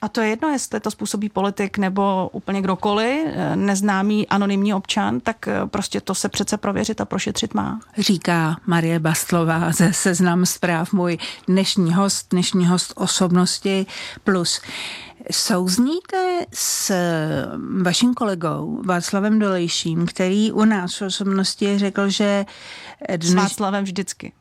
A to je jedno, jestli to způsobí politik nebo úplně kdokoliv, neznámý anonymní občan, tak prostě to se přece prověřit a prošetřit má. Říká Marie Bastlová ze Seznam zpráv, můj dnešní host, dnešní host Osobnosti plus. Souzníte s vaším kolegou Václavem Dolejším, který u nás v Osobnosti řekl, že... Dneš... S Václavem vždycky.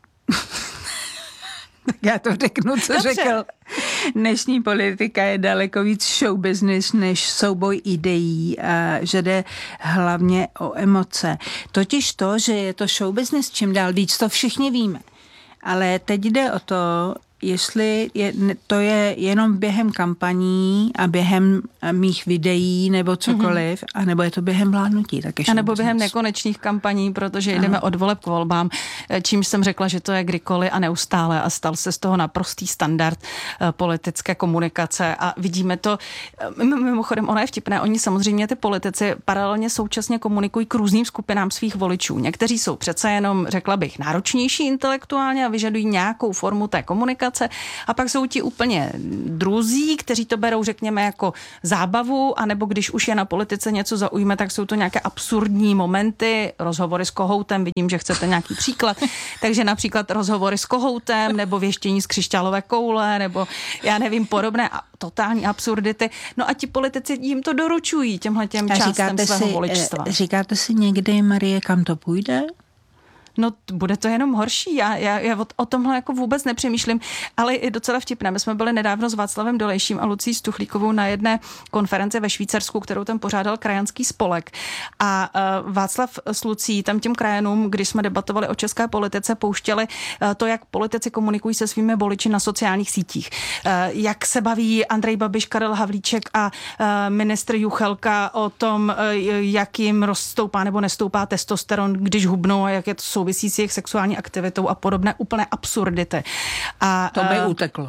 Tak já to řeknu, co Dobře. řekl. Dnešní politika je daleko víc show business než souboj ideí a že jde hlavně o emoce. Totiž to, že je to show business, čím dál víc, to všichni víme. Ale teď jde o to, jestli je, to je jenom během kampaní a během mých videí nebo cokoliv, mm-hmm. a nebo je to během vládnutí. Tak a nebo během nekonečných kampaní, protože jdeme od voleb k volbám, čímž jsem řekla, že to je kdykoliv a neustále a stal se z toho naprostý standard politické komunikace a vidíme to, mimochodem ono je vtipné, oni samozřejmě ty politici paralelně současně komunikují k různým skupinám svých voličů. Někteří jsou přece jenom, řekla bych, náročnější intelektuálně a vyžadují nějakou formu té komunikace. A pak jsou ti úplně druzí, kteří to berou, řekněme, jako zábavu, anebo když už je na politice něco zaujme, tak jsou to nějaké absurdní momenty, rozhovory s Kohoutem, vidím, že chcete nějaký příklad, takže například rozhovory s Kohoutem, nebo věštění z křišťálové koule, nebo já nevím, podobné a totální absurdity. No a ti politici jim to doručují těmhletěm částem svého si, voličstva. Říkáte si někdy, Marie, kam to půjde? No, bude to jenom horší. Já, já, já o, o tomhle jako vůbec nepřemýšlím, ale je docela vtipné. My jsme byli nedávno s Václavem Dolejším a Lucí Stuchlíkovou na jedné konferenci ve Švýcarsku, kterou tam pořádal krajanský spolek. A uh, Václav s Lucí tam těm krajanům, když jsme debatovali o české politice, pouštěli uh, to, jak politici komunikují se svými voliči na sociálních sítích. Uh, jak se baví Andrej Babiš, Karel Havlíček a uh, ministr Juchelka o tom, uh, jak jim rozstoupá nebo nestoupá testosteron, když hubnou a jak je to souvisí s jejich sexuální aktivitou a podobné úplné absurdity. A, to by uh, uteklo.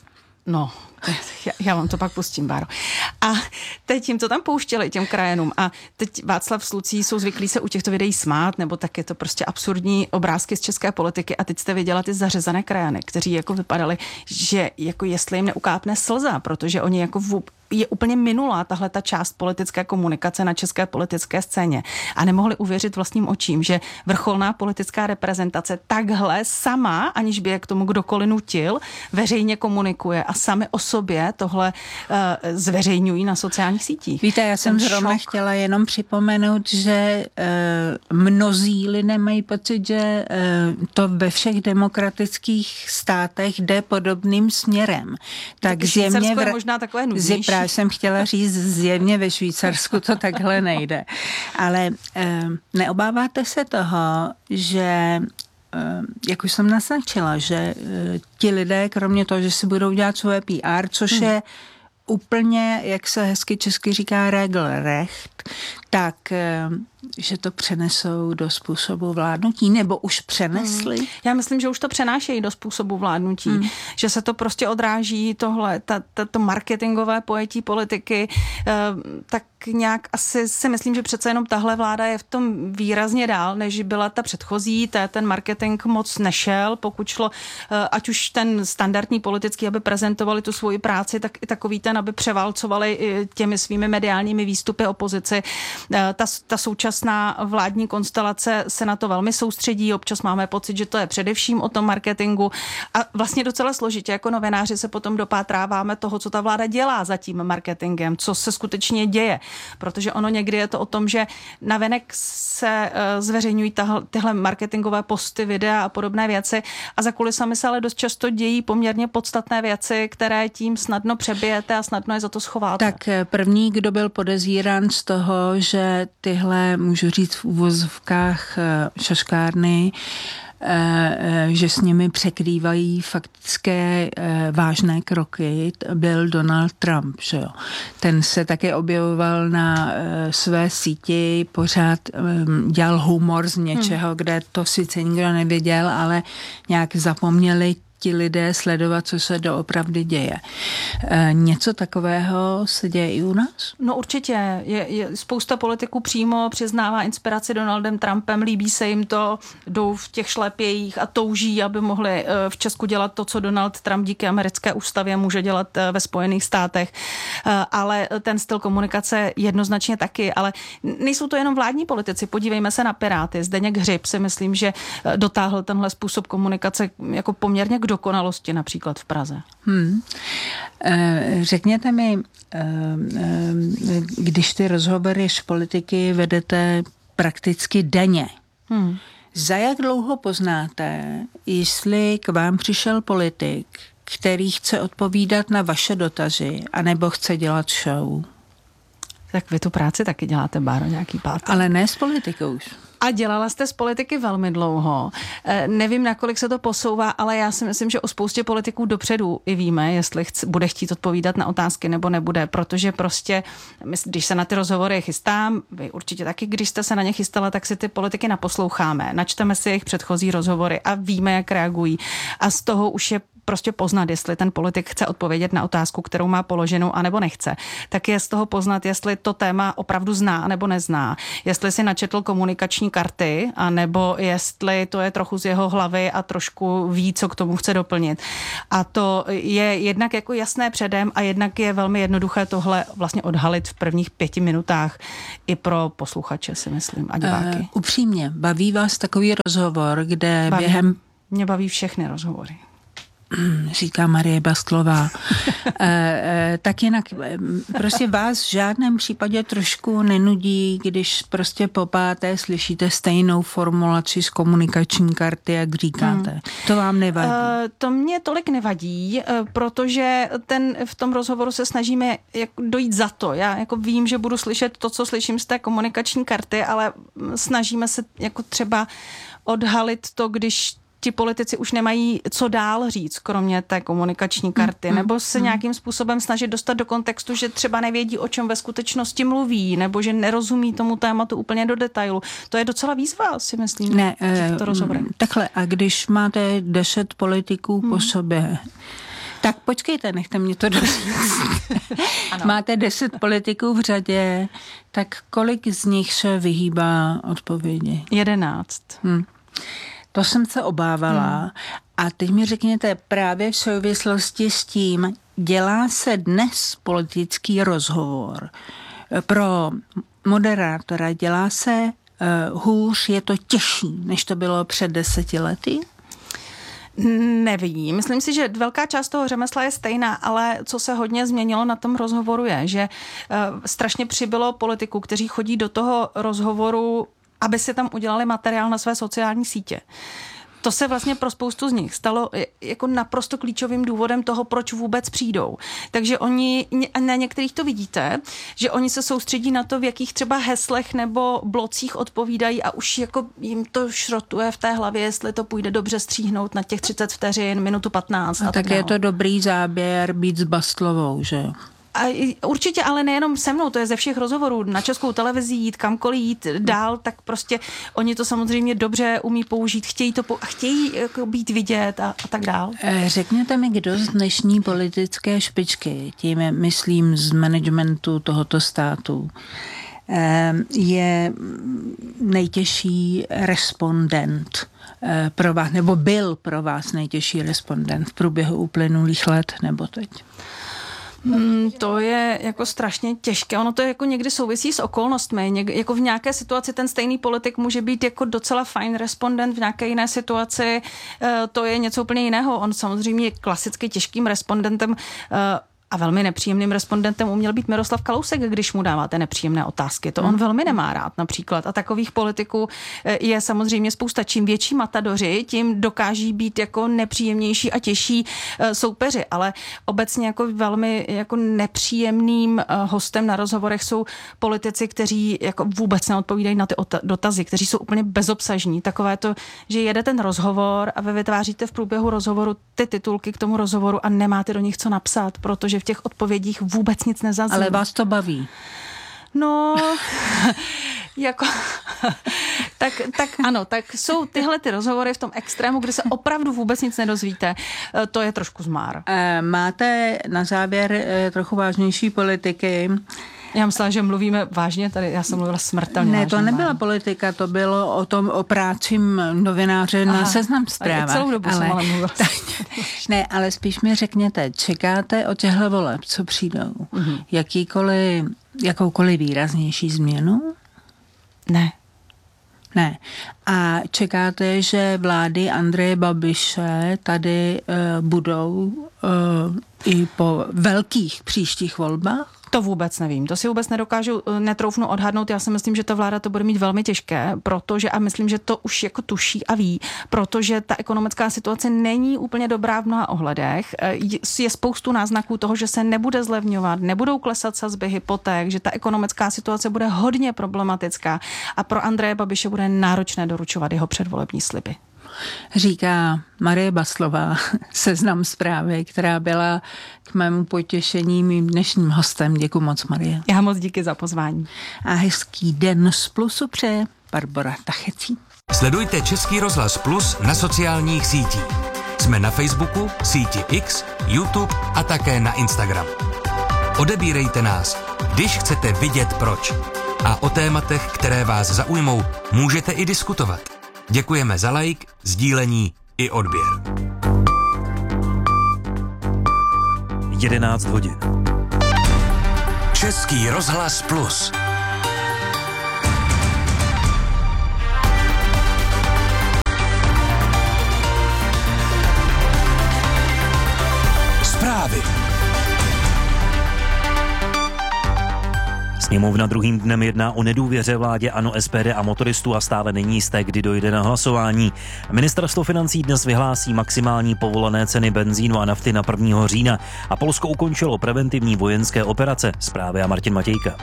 No, já, já vám to pak pustím, Báro. A teď jim to tam pouštěli, těm krajanům. A teď Václav s Lucí jsou zvyklí se u těchto videí smát, nebo tak je to prostě absurdní obrázky z české politiky. A teď jste viděla ty zařezané krajany, kteří jako vypadali, že jako jestli jim neukápne slza, protože oni jako v, je úplně minulá tahle ta část politické komunikace na české politické scéně. A nemohli uvěřit vlastním očím, že vrcholná politická reprezentace takhle sama, aniž by je k tomu kdokoliv nutil, veřejně komunikuje a sami o sobě tohle uh, zveřejňují na sociálních sítích. Víte, já jsem Ten zrovna šok. chtěla jenom připomenout, že uh, mnozí lidé mají pocit, že uh, to ve všech demokratických státech jde podobným směrem. Tak zjevně v... je možná takové nudnější. Já jsem chtěla říct, zjevně ve Švýcarsku to takhle nejde. Ale uh, neobáváte se toho, že jak už jsem naznačila, že ti lidé, kromě toho, že si budou dělat svoje P R, což hmm. je úplně, jak se hezky česky říká, regelrecht, tak že to přenesou do způsobu vládnutí, nebo už přenesli? Hmm. Já myslím, že už to přenášejí do způsobu vládnutí, hmm. že se to prostě odráží tohle, ta, ta, to marketingové pojetí politiky, eh, tak nějak asi si myslím, že přece jenom tahle vláda je v tom výrazně dál, než byla ta předchozí, ta, ten marketing moc nešel, pokud šlo, eh, ať už ten standardní politický, aby prezentovali tu svoji práci, tak i takový ten, aby převálcovali těmi svými mediálními výstupy opozici. Eh, ta, ta současná vládní konstelace se na to velmi soustředí, občas máme pocit, že to je především o tom marketingu a vlastně docela složitě jako novináři se potom dopátráváme toho, co ta vláda dělá za tím marketingem, co se skutečně děje, protože ono někdy je to o tom, že navenek se uh, zveřejňují tahle, tyhle marketingové posty, videa a podobné věci a za kulisami se ale dost často dějí poměrně podstatné věci, které tím snadno přebijete a snadno je za to schováte. Tak první, kdo byl podezírán z toho, že tyhle, můžu říct v uvozovkách, šaškárny, že s nimi překrývají faktické vážné kroky, byl Donald Trump. Že jo. Ten se také objevoval na své síti, pořád dělal humor z něčeho, hmm. kde to sice nikdo nevěděl, ale nějak zapomněli ti lidé sledovat, co se doopravdy děje. E, něco takového se děje i u nás? No určitě. Je, je spousta politiků přímo přiznává inspiraci Donaldem Trumpem, líbí se jim to, jdou v těch šlepějích a touží, aby mohli v Česku dělat to, co Donald Trump díky americké ústavě může dělat ve Spojených státech. Ale ten styl komunikace jednoznačně taky. Ale nejsou to jenom vládní politici. Podívejme se na Piráty. Zdeněk Hřib si myslím, že dotáhl tenhle způsob komunikace jako poměrně k dokonalosti například v Praze. Hmm. Řekněte mi, když ty rozhovory s politiky vedete prakticky denně, hmm. za jak dlouho poznáte, jestli k vám přišel politik, který chce odpovídat na vaše dotazy, anebo chce dělat show? Tak vy tu práci taky děláte, Báro, nějaký pátek. Ale ne s politikou už. A dělala jste z politiky velmi dlouho. E, nevím, nakolik se to posouvá, ale já si myslím, že o spoustě politiků dopředu i víme, jestli chc- bude chtít odpovídat na otázky nebo nebude, protože prostě, když se na ty rozhovory chystám, vy určitě taky, když jste se na ně chystala, tak si ty politiky naposloucháme, načteme si jejich předchozí rozhovory a víme, jak reagují. A z toho už je prostě poznat, jestli ten politik chce odpovědět na otázku, kterou má položenou, anebo nechce. Tak je z toho poznat, jestli to téma opravdu zná, nebo nezná. Jestli si načetl komunikační karty, anebo jestli to je trochu z jeho hlavy a trošku ví, co k tomu chce doplnit. A to je jednak jako jasné předem a jednak je velmi jednoduché tohle vlastně odhalit v prvních pěti minutách i pro posluchače, si myslím, a diváky. Uh, upřímně, baví vás takový rozhovor, kde baví, během... Mě baví všechny rozhovory. Říká Marie Bastlová. e, e, tak jinak, prostě vás v žádném případě trošku nenudí, když prostě po páté slyšíte stejnou formulaci z komunikační karty, jak říkáte. Hmm. To vám nevadí? E, to mě tolik nevadí, protože ten, v tom rozhovoru se snažíme jako dojít za to. Já jako vím, že budu slyšet to, co slyším z té komunikační karty, ale snažíme se jako třeba odhalit to, když ti politici už nemají co dál říct, kromě té komunikační karty, mm, nebo se mm. nějakým způsobem snažit dostat do kontextu, že třeba nevědí, o čem ve skutečnosti mluví, nebo že nerozumí tomu tématu úplně do detailu. To je docela výzva, si myslím, ne, v těchto rozhovorech. Takhle, a když máte deset politiků mm. po sobě, tak počkejte, nechte mě to doříct. Máte deset politiků v řadě, tak kolik z nich se vyhýbá odpovědi? Jedenáct. Hmm. To jsem se obávala. Hmm. A teď mi řekněte, právě v souvislosti s tím, dělá se dnes politický rozhovor pro moderátora, dělá se uh, hůř, je to těžší, než to bylo před deseti lety? Nevím. Myslím si, že velká část toho řemesla je stejná, ale co se hodně změnilo na tom rozhovoru je, že uh, strašně přibylo politiků, kteří chodí do toho rozhovoru, aby si tam udělali materiál na své sociální sítě. To se vlastně pro spoustu z nich stalo jako naprosto klíčovým důvodem toho, proč vůbec přijdou. Takže oni, na některých to vidíte, že oni se soustředí na to, v jakých třeba heslech nebo blocích odpovídají a už jako jim to šrotuje v té hlavě, jestli to půjde dobře stříhnout na těch třicet vteřin, minutu patnáct. A, a tak, tak je to dobrý záběr být s Bastlovou, že jo? A určitě, ale nejenom se mnou, to je ze všech rozhovorů, na Českou televizi jít, kamkoliv jít dál, tak prostě oni to samozřejmě dobře umí použít, chtějí to a chtějí jako být vidět a, a tak dál. Řekněte mi, kdo z dnešní politické špičky, tím myslím z managementu tohoto státu, je nejtěžší respondent pro vás, nebo byl pro vás nejtěžší respondent v průběhu uplynulých let, nebo teď? Hmm, to je jako strašně těžké. Ono to jako někdy souvisí s okolnostmi. Něk, jako v nějaké situaci ten stejný politik může být jako docela fajn respondent, v nějaké jiné situaci e, to je něco úplně jiného. On samozřejmě je klasicky těžkým respondentem e, a velmi nepříjemným respondentem uměl být Miroslav Kalousek, když mu dáváte nepříjemné otázky. To on velmi nemá rád například. A takových politiků je samozřejmě spousta. Čím větší matadoři, tím dokáží být jako nepříjemnější a těžší soupeři. Ale obecně jako velmi jako nepříjemným hostem na rozhovorech jsou politici, kteří jako vůbec neodpovídají na ty dotazy, kteří jsou úplně bezobsažní. Takové to, že jede ten rozhovor a vy vytváříte v průběhu rozhovoru ty titulky k tomu rozhovoru a nemáte do nich co napsat, protože v těch odpovědích vůbec nic nezazní. Ale vás to baví? No, Jako, tak, tak ano, tak jsou tyhle ty rozhovory v tom extrému, kde se opravdu vůbec nic nedozvíte. To je trošku zmár. Máte na závěr trochu vážnější politiky. Já myslela, že mluvíme vážně tady, já jsem mluvila smrtelně Ne, vážně. to nebyla politika, to bylo o tom, o prácím novináře na Seznam Zprávách. Celou dobu ale, jsem ale mluvila. Ne, ale spíš mi řekněte, čekáte od těchto voleb, co přijdou, mm-hmm. jakýkoliv, jakoukoliv výraznější změnu? Ne. Ne. A čekáte, že vlády Andreje Babiše tady uh, budou uh, i po velkých příštích volbách? To vůbec nevím, to si vůbec nedokážu, netroufnu odhadnout. Já si myslím, že ta vláda to bude mít velmi těžké, protože a myslím, že to už jako tuší a ví, protože ta ekonomická situace není úplně dobrá v mnoha ohledech. Je spoustu náznaků toho, že se nebude zlevňovat, nebudou klesat sazby hypoték, že ta ekonomická situace bude hodně problematická a pro Andreje Babiše bude náročné doručovat jeho předvolební sliby. Říká Marie Baslová, Seznam Zprávy, která byla k mému potěšení mým dnešním hostem. Děkuji moc, Marie. Já moc díky za pozvání. A hezký den z Plusu přeje Barbora Tachecí. Sledujte Český rozhlas Plus na sociálních sítích. Jsme na Facebooku, síti X, YouTube a také na Instagram. Odebírejte nás, když chcete vidět proč. A o tématech, které vás zaujmou, můžete i diskutovat. Děkujeme za like, sdílení i odběr. jedenáct hodin. Český rozhlas Plus. Zprávy. Sněmovna druhým dnem jedná o nedůvěře vládě ANO, S P D a motoristů a stále není jisté, kdy dojde na hlasování. Ministerstvo financí dnes vyhlásí maximální povolené ceny benzínu a nafty na prvního října a Polsko ukončilo preventivní vojenské operace. Zprávy a Martin Matějka.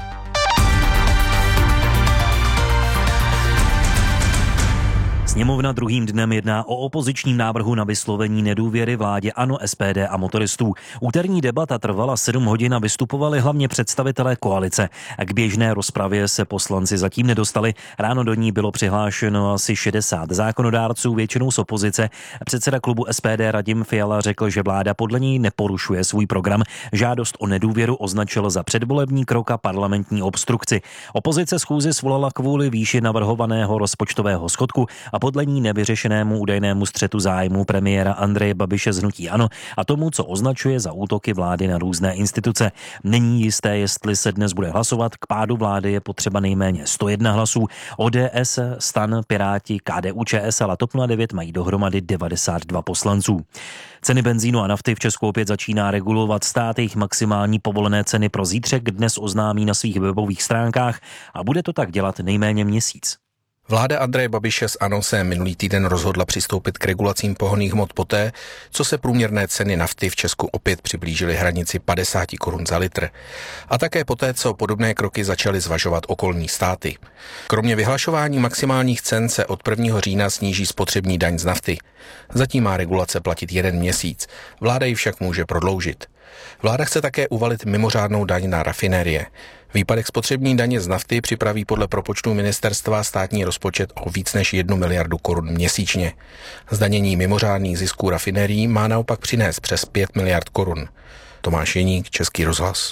Sněmovna druhým dnem jedná o opozičním návrhu na vyslovení nedůvěry vládě ANO, S P D a motoristů. Úterní debata trvala sedm hodin a vystupovali hlavně představitelé koalice. K běžné rozpravě se poslanci zatím nedostali. Ráno do ní bylo přihlášeno asi šedesát zákonodárců, většinou z opozice. Předseda klubu S P D Radim Fiala řekl, že vláda podle něj neporušuje svůj program. Žádost o nedůvěru označil za předvolební krok a parlamentní obstrukci. Opozice schůzi svolala kvůli výši navrhovaného rozpočtového schodku a podle ní nevyřešenému údajnému střetu zájmu premiéra Andreje Babiše z hnutí ANO a tomu, co označuje za útoky vlády na různé instituce. Není jisté, jestli se dnes bude hlasovat. K pádu vlády je potřeba nejméně sto jedna hlasů. O D S, STAN, Piráti, K D U Č S L a TOP nula devět mají dohromady devadesát dva poslanců. Ceny benzínu a nafty v Česku opět začíná regulovat stát. Jejich maximální povolené ceny pro zítřek dnes oznámí na svých webových stránkách a bude to tak dělat nejméně měsíc. Vláda Andreje Babiše z ANO se minulý týden rozhodla přistoupit k regulacím pohonných hmot poté, co se průměrné ceny nafty v Česku opět přiblížily hranici padesát korun za litr. A také poté, co podobné kroky začaly zvažovat okolní státy. Kromě vyhlašování maximálních cen se od prvního října sníží spotřební daň z nafty. Zatím má regulace platit jeden měsíc, vláda ji však může prodloužit. Vláda chce také uvalit mimořádnou daň na rafinérie. Výpadek spotřební daně z nafty připraví podle propočtu ministerstva státní rozpočet o víc než jednu miliardu korun měsíčně. Zdanění mimořádných zisků rafinérií má naopak přinést přes pět miliard korun. Tomáš Jeník, Český rozhlas.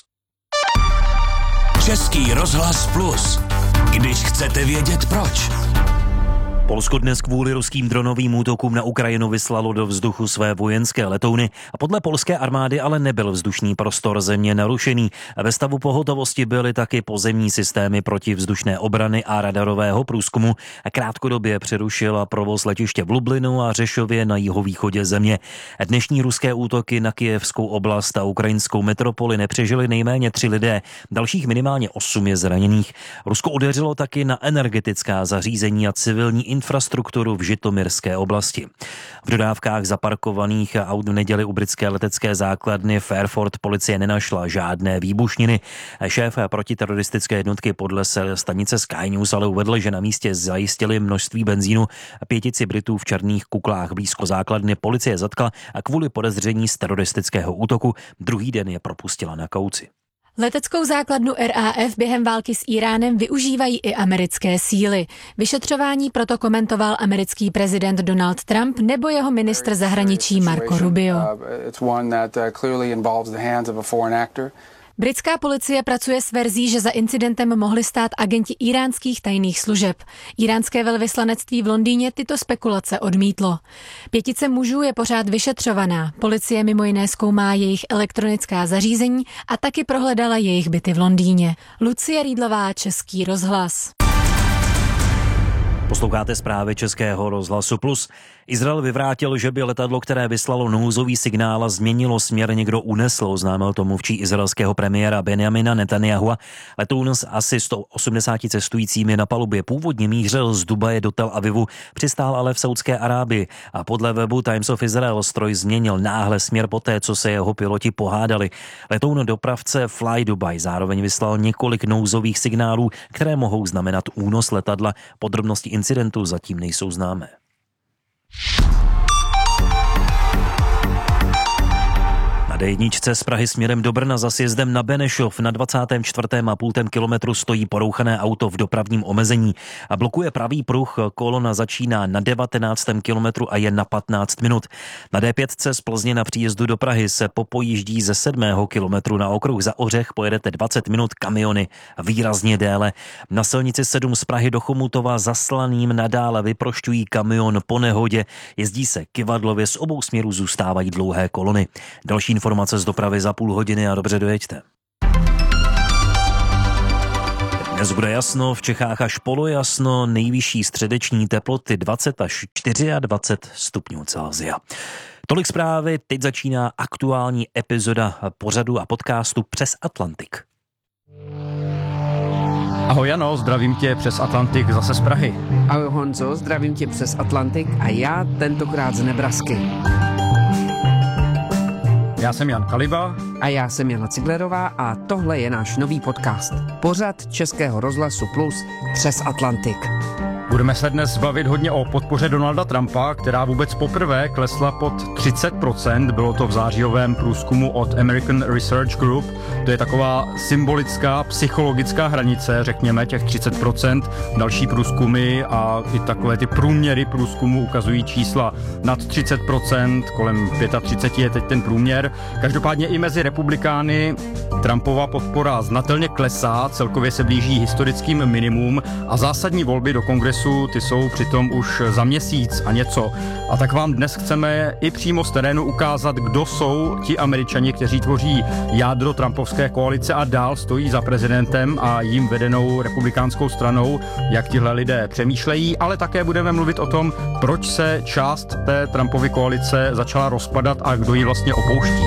Český rozhlas Plus. Když chcete vědět proč. Polsko dnes kvůli ruským dronovým útokům na Ukrajinu vyslalo do vzduchu své vojenské letouny a podle polské armády ale nebyl vzdušný prostor země narušený. Ve stavu pohotovosti byly taky pozemní systémy protivzdušné obrany a radarového průzkumu a krátkodobě přerušila provoz letiště v Lublinu a Řešově na jihovýchodě země. Dnešní ruské útoky na Kyjevskou oblast a ukrajinskou metropoli nepřežili nejméně tři lidé, dalších minimálně osm je zraněných. Rusko udeřilo taky na energetická zařízení a civilní infrastrukturu v Žitomirské oblasti. V dodávkách zaparkovaných aut v neděli u britské letecké základny Fairford policie nenašla žádné výbušniny. Šéf protiteroristické jednotky podle stanice Sky News ale uvedl, že na místě zajistili množství benzínu. Pětici Britů v černých kuklách blízko základny policie zatkla a kvůli podezření z teroristického útoku druhý den je propustila na kauci. Leteckou základnu R A F během války s Iránem využívají i americké síly. Vyšetřování proto komentoval americký prezident Donald Trump nebo jeho ministr zahraničí Marco Rubio. Britská policie pracuje s verzí, že za incidentem mohli stát agenti iránských tajných služeb. Iránské velvyslanectví v Londýně tyto spekulace odmítlo. Pětice mužů je pořád vyšetřovaná. Policie mimo jiné zkoumá jejich elektronická zařízení a taky prohledala jejich byty v Londýně. Lucie Rýdlová, Český rozhlas. Posloucháte zprávy Českého rozhlasu Plus. Izrael vyvrátil, že by letadlo, které vyslalo nouzový signál a změnilo směr, někdo unesl, oznámil to mluvčí izraelského premiéra Benjamina Netanyahua. Letoun s asi sto osmdesáti cestujícími na palubě původně mířil z Dubaje do Tel Avivu, přistál ale v Saudské Arábii a podle webu Times of Israel stroj změnil náhle směr poté, co se jeho piloti pohádali. Letoun dopravce Fly Dubai zároveň vyslal několik nouzových signálů, které mohou znamenat únos letadla. Podrobnosti incidentu zatím nejsou známé. Na dé jedna z Prahy směrem do Brna za sjezdem na Benešov na dvacátém čtvrtém a půl kilometru stojí porouchané auto v dopravním omezení a blokuje pravý pruh. Kolona začíná na devatenáctém kilometru a je na patnáct minut. Na dé pět z Plzně na příjezdu do Prahy se popojíždí ze sedmého kilometru na okruh za Ořech, pojedete dvacet minut, kamiony výrazně déle. Na silnici sedm z Prahy do Chomutova zaslaným nadále vyprošťují kamion po nehodě. Jezdí se kyvadlově, z obou směrů zůstávají dlouhé kolony. Další informace z dopravy za půl hodiny a dobře dojeďte. Dnes bude jasno, v Čechách až polojasno, nejvyšší středeční teploty dvacet až dvacet čtyři stupňů Celsia. Tolik zprávy, teď začíná aktuální epizoda pořadu a podcastu Přes Atlantik. Ahoj Jano, zdravím tě přes Atlantik zase z Prahy. Ahoj Honzo, zdravím tě přes Atlantik a já tentokrát z Nebrasky. Já jsem Jan Kaliba. A já jsem Jana Ciglerová a tohle je náš nový podcast. Pořad Českého rozhlasu Plus Přes Atlantik. Budeme se dnes bavit hodně o podpoře Donalda Trumpa, která vůbec poprvé klesla pod třicet procent. Bylo to v zářijovém průzkumu od American Research Group. To je taková symbolická, psychologická hranice, řekněme, těch třicet procent. Další průzkumy a i takové ty průměry průzkumu ukazují čísla nad třicet procent, kolem třicet pět je teď ten průměr. Každopádně i mezi republikány Trumpova podpora znatelně klesá, celkově se blíží historickým minimum a zásadní volby do kongresu ty jsou přitom už za měsíc a něco. A tak vám dnes chceme i přímo z terénu ukázat, kdo jsou ti Američani, kteří tvoří jádro trumpovské koalice a dál stojí za prezidentem a jím vedenou republikánskou stranou, jak tihle lidé přemýšlejí, ale také budeme mluvit o tom, proč se část té Trumpovy koalice začala rozpadat a kdo ji vlastně opouští.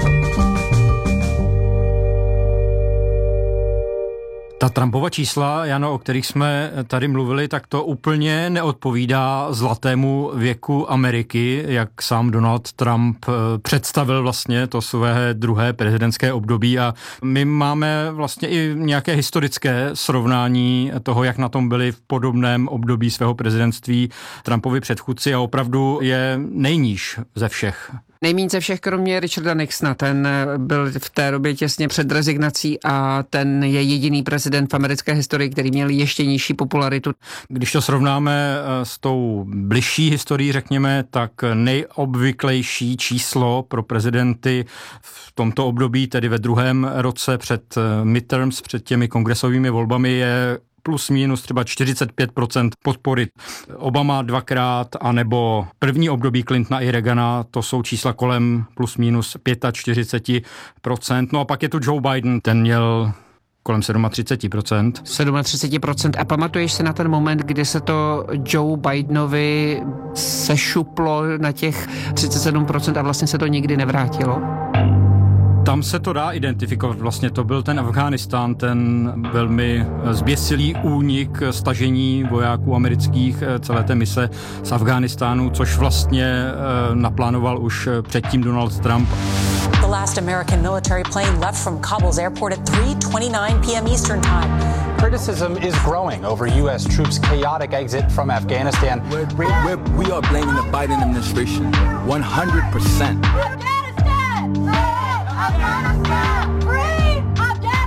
Ta Trumpova čísla, Jano, o kterých jsme tady mluvili, tak to úplně neodpovídá zlatému věku Ameriky, jak sám Donald Trump představil vlastně to své druhé prezidentské období a my máme vlastně i nějaké historické srovnání toho, jak na tom byli v podobném období svého prezidentství Trumpovi předchůdci a opravdu je nejníž ze všech. Nejméně ze všech, kromě Richarda Nixona, ten byl v té době těsně před rezignací a ten je jediný prezident v americké historii, který měl ještě nižší popularitu. Když to srovnáme s tou bližší historií, řekněme, tak nejobvyklejší číslo pro prezidenty v tomto období, tedy ve druhém roce před midterms, před těmi kongresovými volbami, je plus minus třeba čtyřicet pět procent podpory. Obama dvakrát, anebo první období Clintona i Reagana, to jsou čísla kolem plus minus čtyřicet pět procent. No a pak je tu Joe Biden, ten měl kolem třicet sedm procent. třicet sedm procent. A pamatuješ se na ten moment, kdy se to Joe Bidenovi sešuplo na těch třicet sedm procent a vlastně se to nikdy nevrátilo? Tam se to dá identifikovat. Vlastně to byl ten Afghánistán, ten velmi zběsilý únik, stažení vojáků amerických celé té mise z Afghánistánu, což vlastně naplánoval už předtím Donald Trump. The last American military plane left from Kabul's airport at three twenty-nine p.m. Eastern Time. Criticism is growing over U S troops' chaotic exit from Afghanistan. We're, we're, we are blaming the Biden administration one hundred percent. Afghanistan! Afghanistan! Free Afghanistan!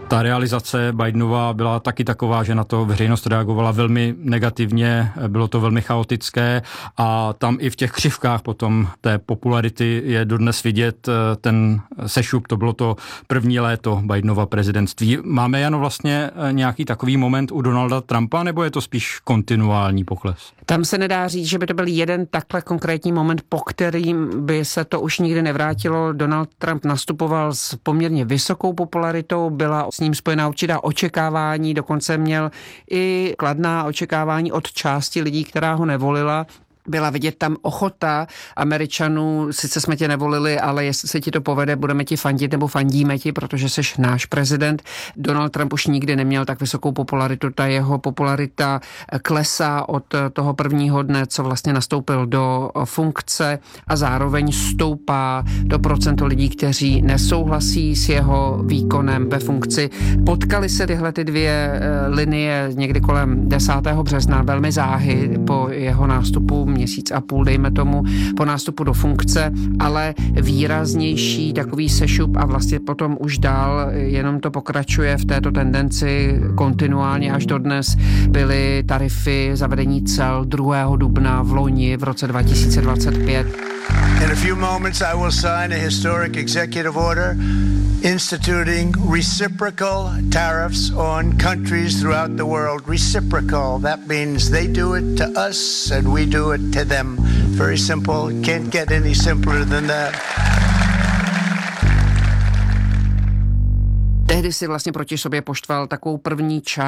Ta realizace Bidenova byla taky taková, že na to veřejnost reagovala velmi negativně, bylo to velmi chaotické a tam i v těch křivkách potom té popularity je dodnes vidět ten sešup, to bylo to první léto Bidenova prezidentství. Máme, Jano, vlastně nějaký takový moment u Donalda Trumpa, nebo je to spíš kontinuální pokles? Tam se nedá říct, že by to byl jeden takhle konkrétní moment, po kterým by se to už nikdy nevrátilo. Donald Trump nastupoval s poměrně vysokou popularitou, byla s ním spojená určitá očekávání, dokonce měl i kladná očekávání od části lidí, která ho nevolila. Byla vidět tam ochota Američanů, sice jsme tě nevolili, ale jestli se ti to povede, budeme ti fandit nebo fandíme ti, protože jsi náš prezident. Donald Trump už nikdy neměl tak vysokou popularitu, ta jeho popularita klesá od toho prvního dne, co vlastně nastoupil do funkce a zároveň stoupá do procento lidí, kteří nesouhlasí s jeho výkonem ve funkci. Potkali se tyhle ty dvě linie někdy kolem desátého března, velmi záhy po jeho nástupu, měsíc a půl, dejme tomu, po nástupu do funkce, ale výraznější takový sešup a vlastně potom už dál jenom to pokračuje v této tendenci kontinuálně až do dnes. Byly tarify, zavedení cel druhého dubna v loni v roce dva tisíce dvacet pět. In a few moments I will sign a historic executive order instituting reciprocal tariffs on countries throughout the world. Reciprocal, that means they do it to us and we do it to them. Very simple, can't get any simpler than that. Tehdy si vlastně proti sobě poštval takovou první část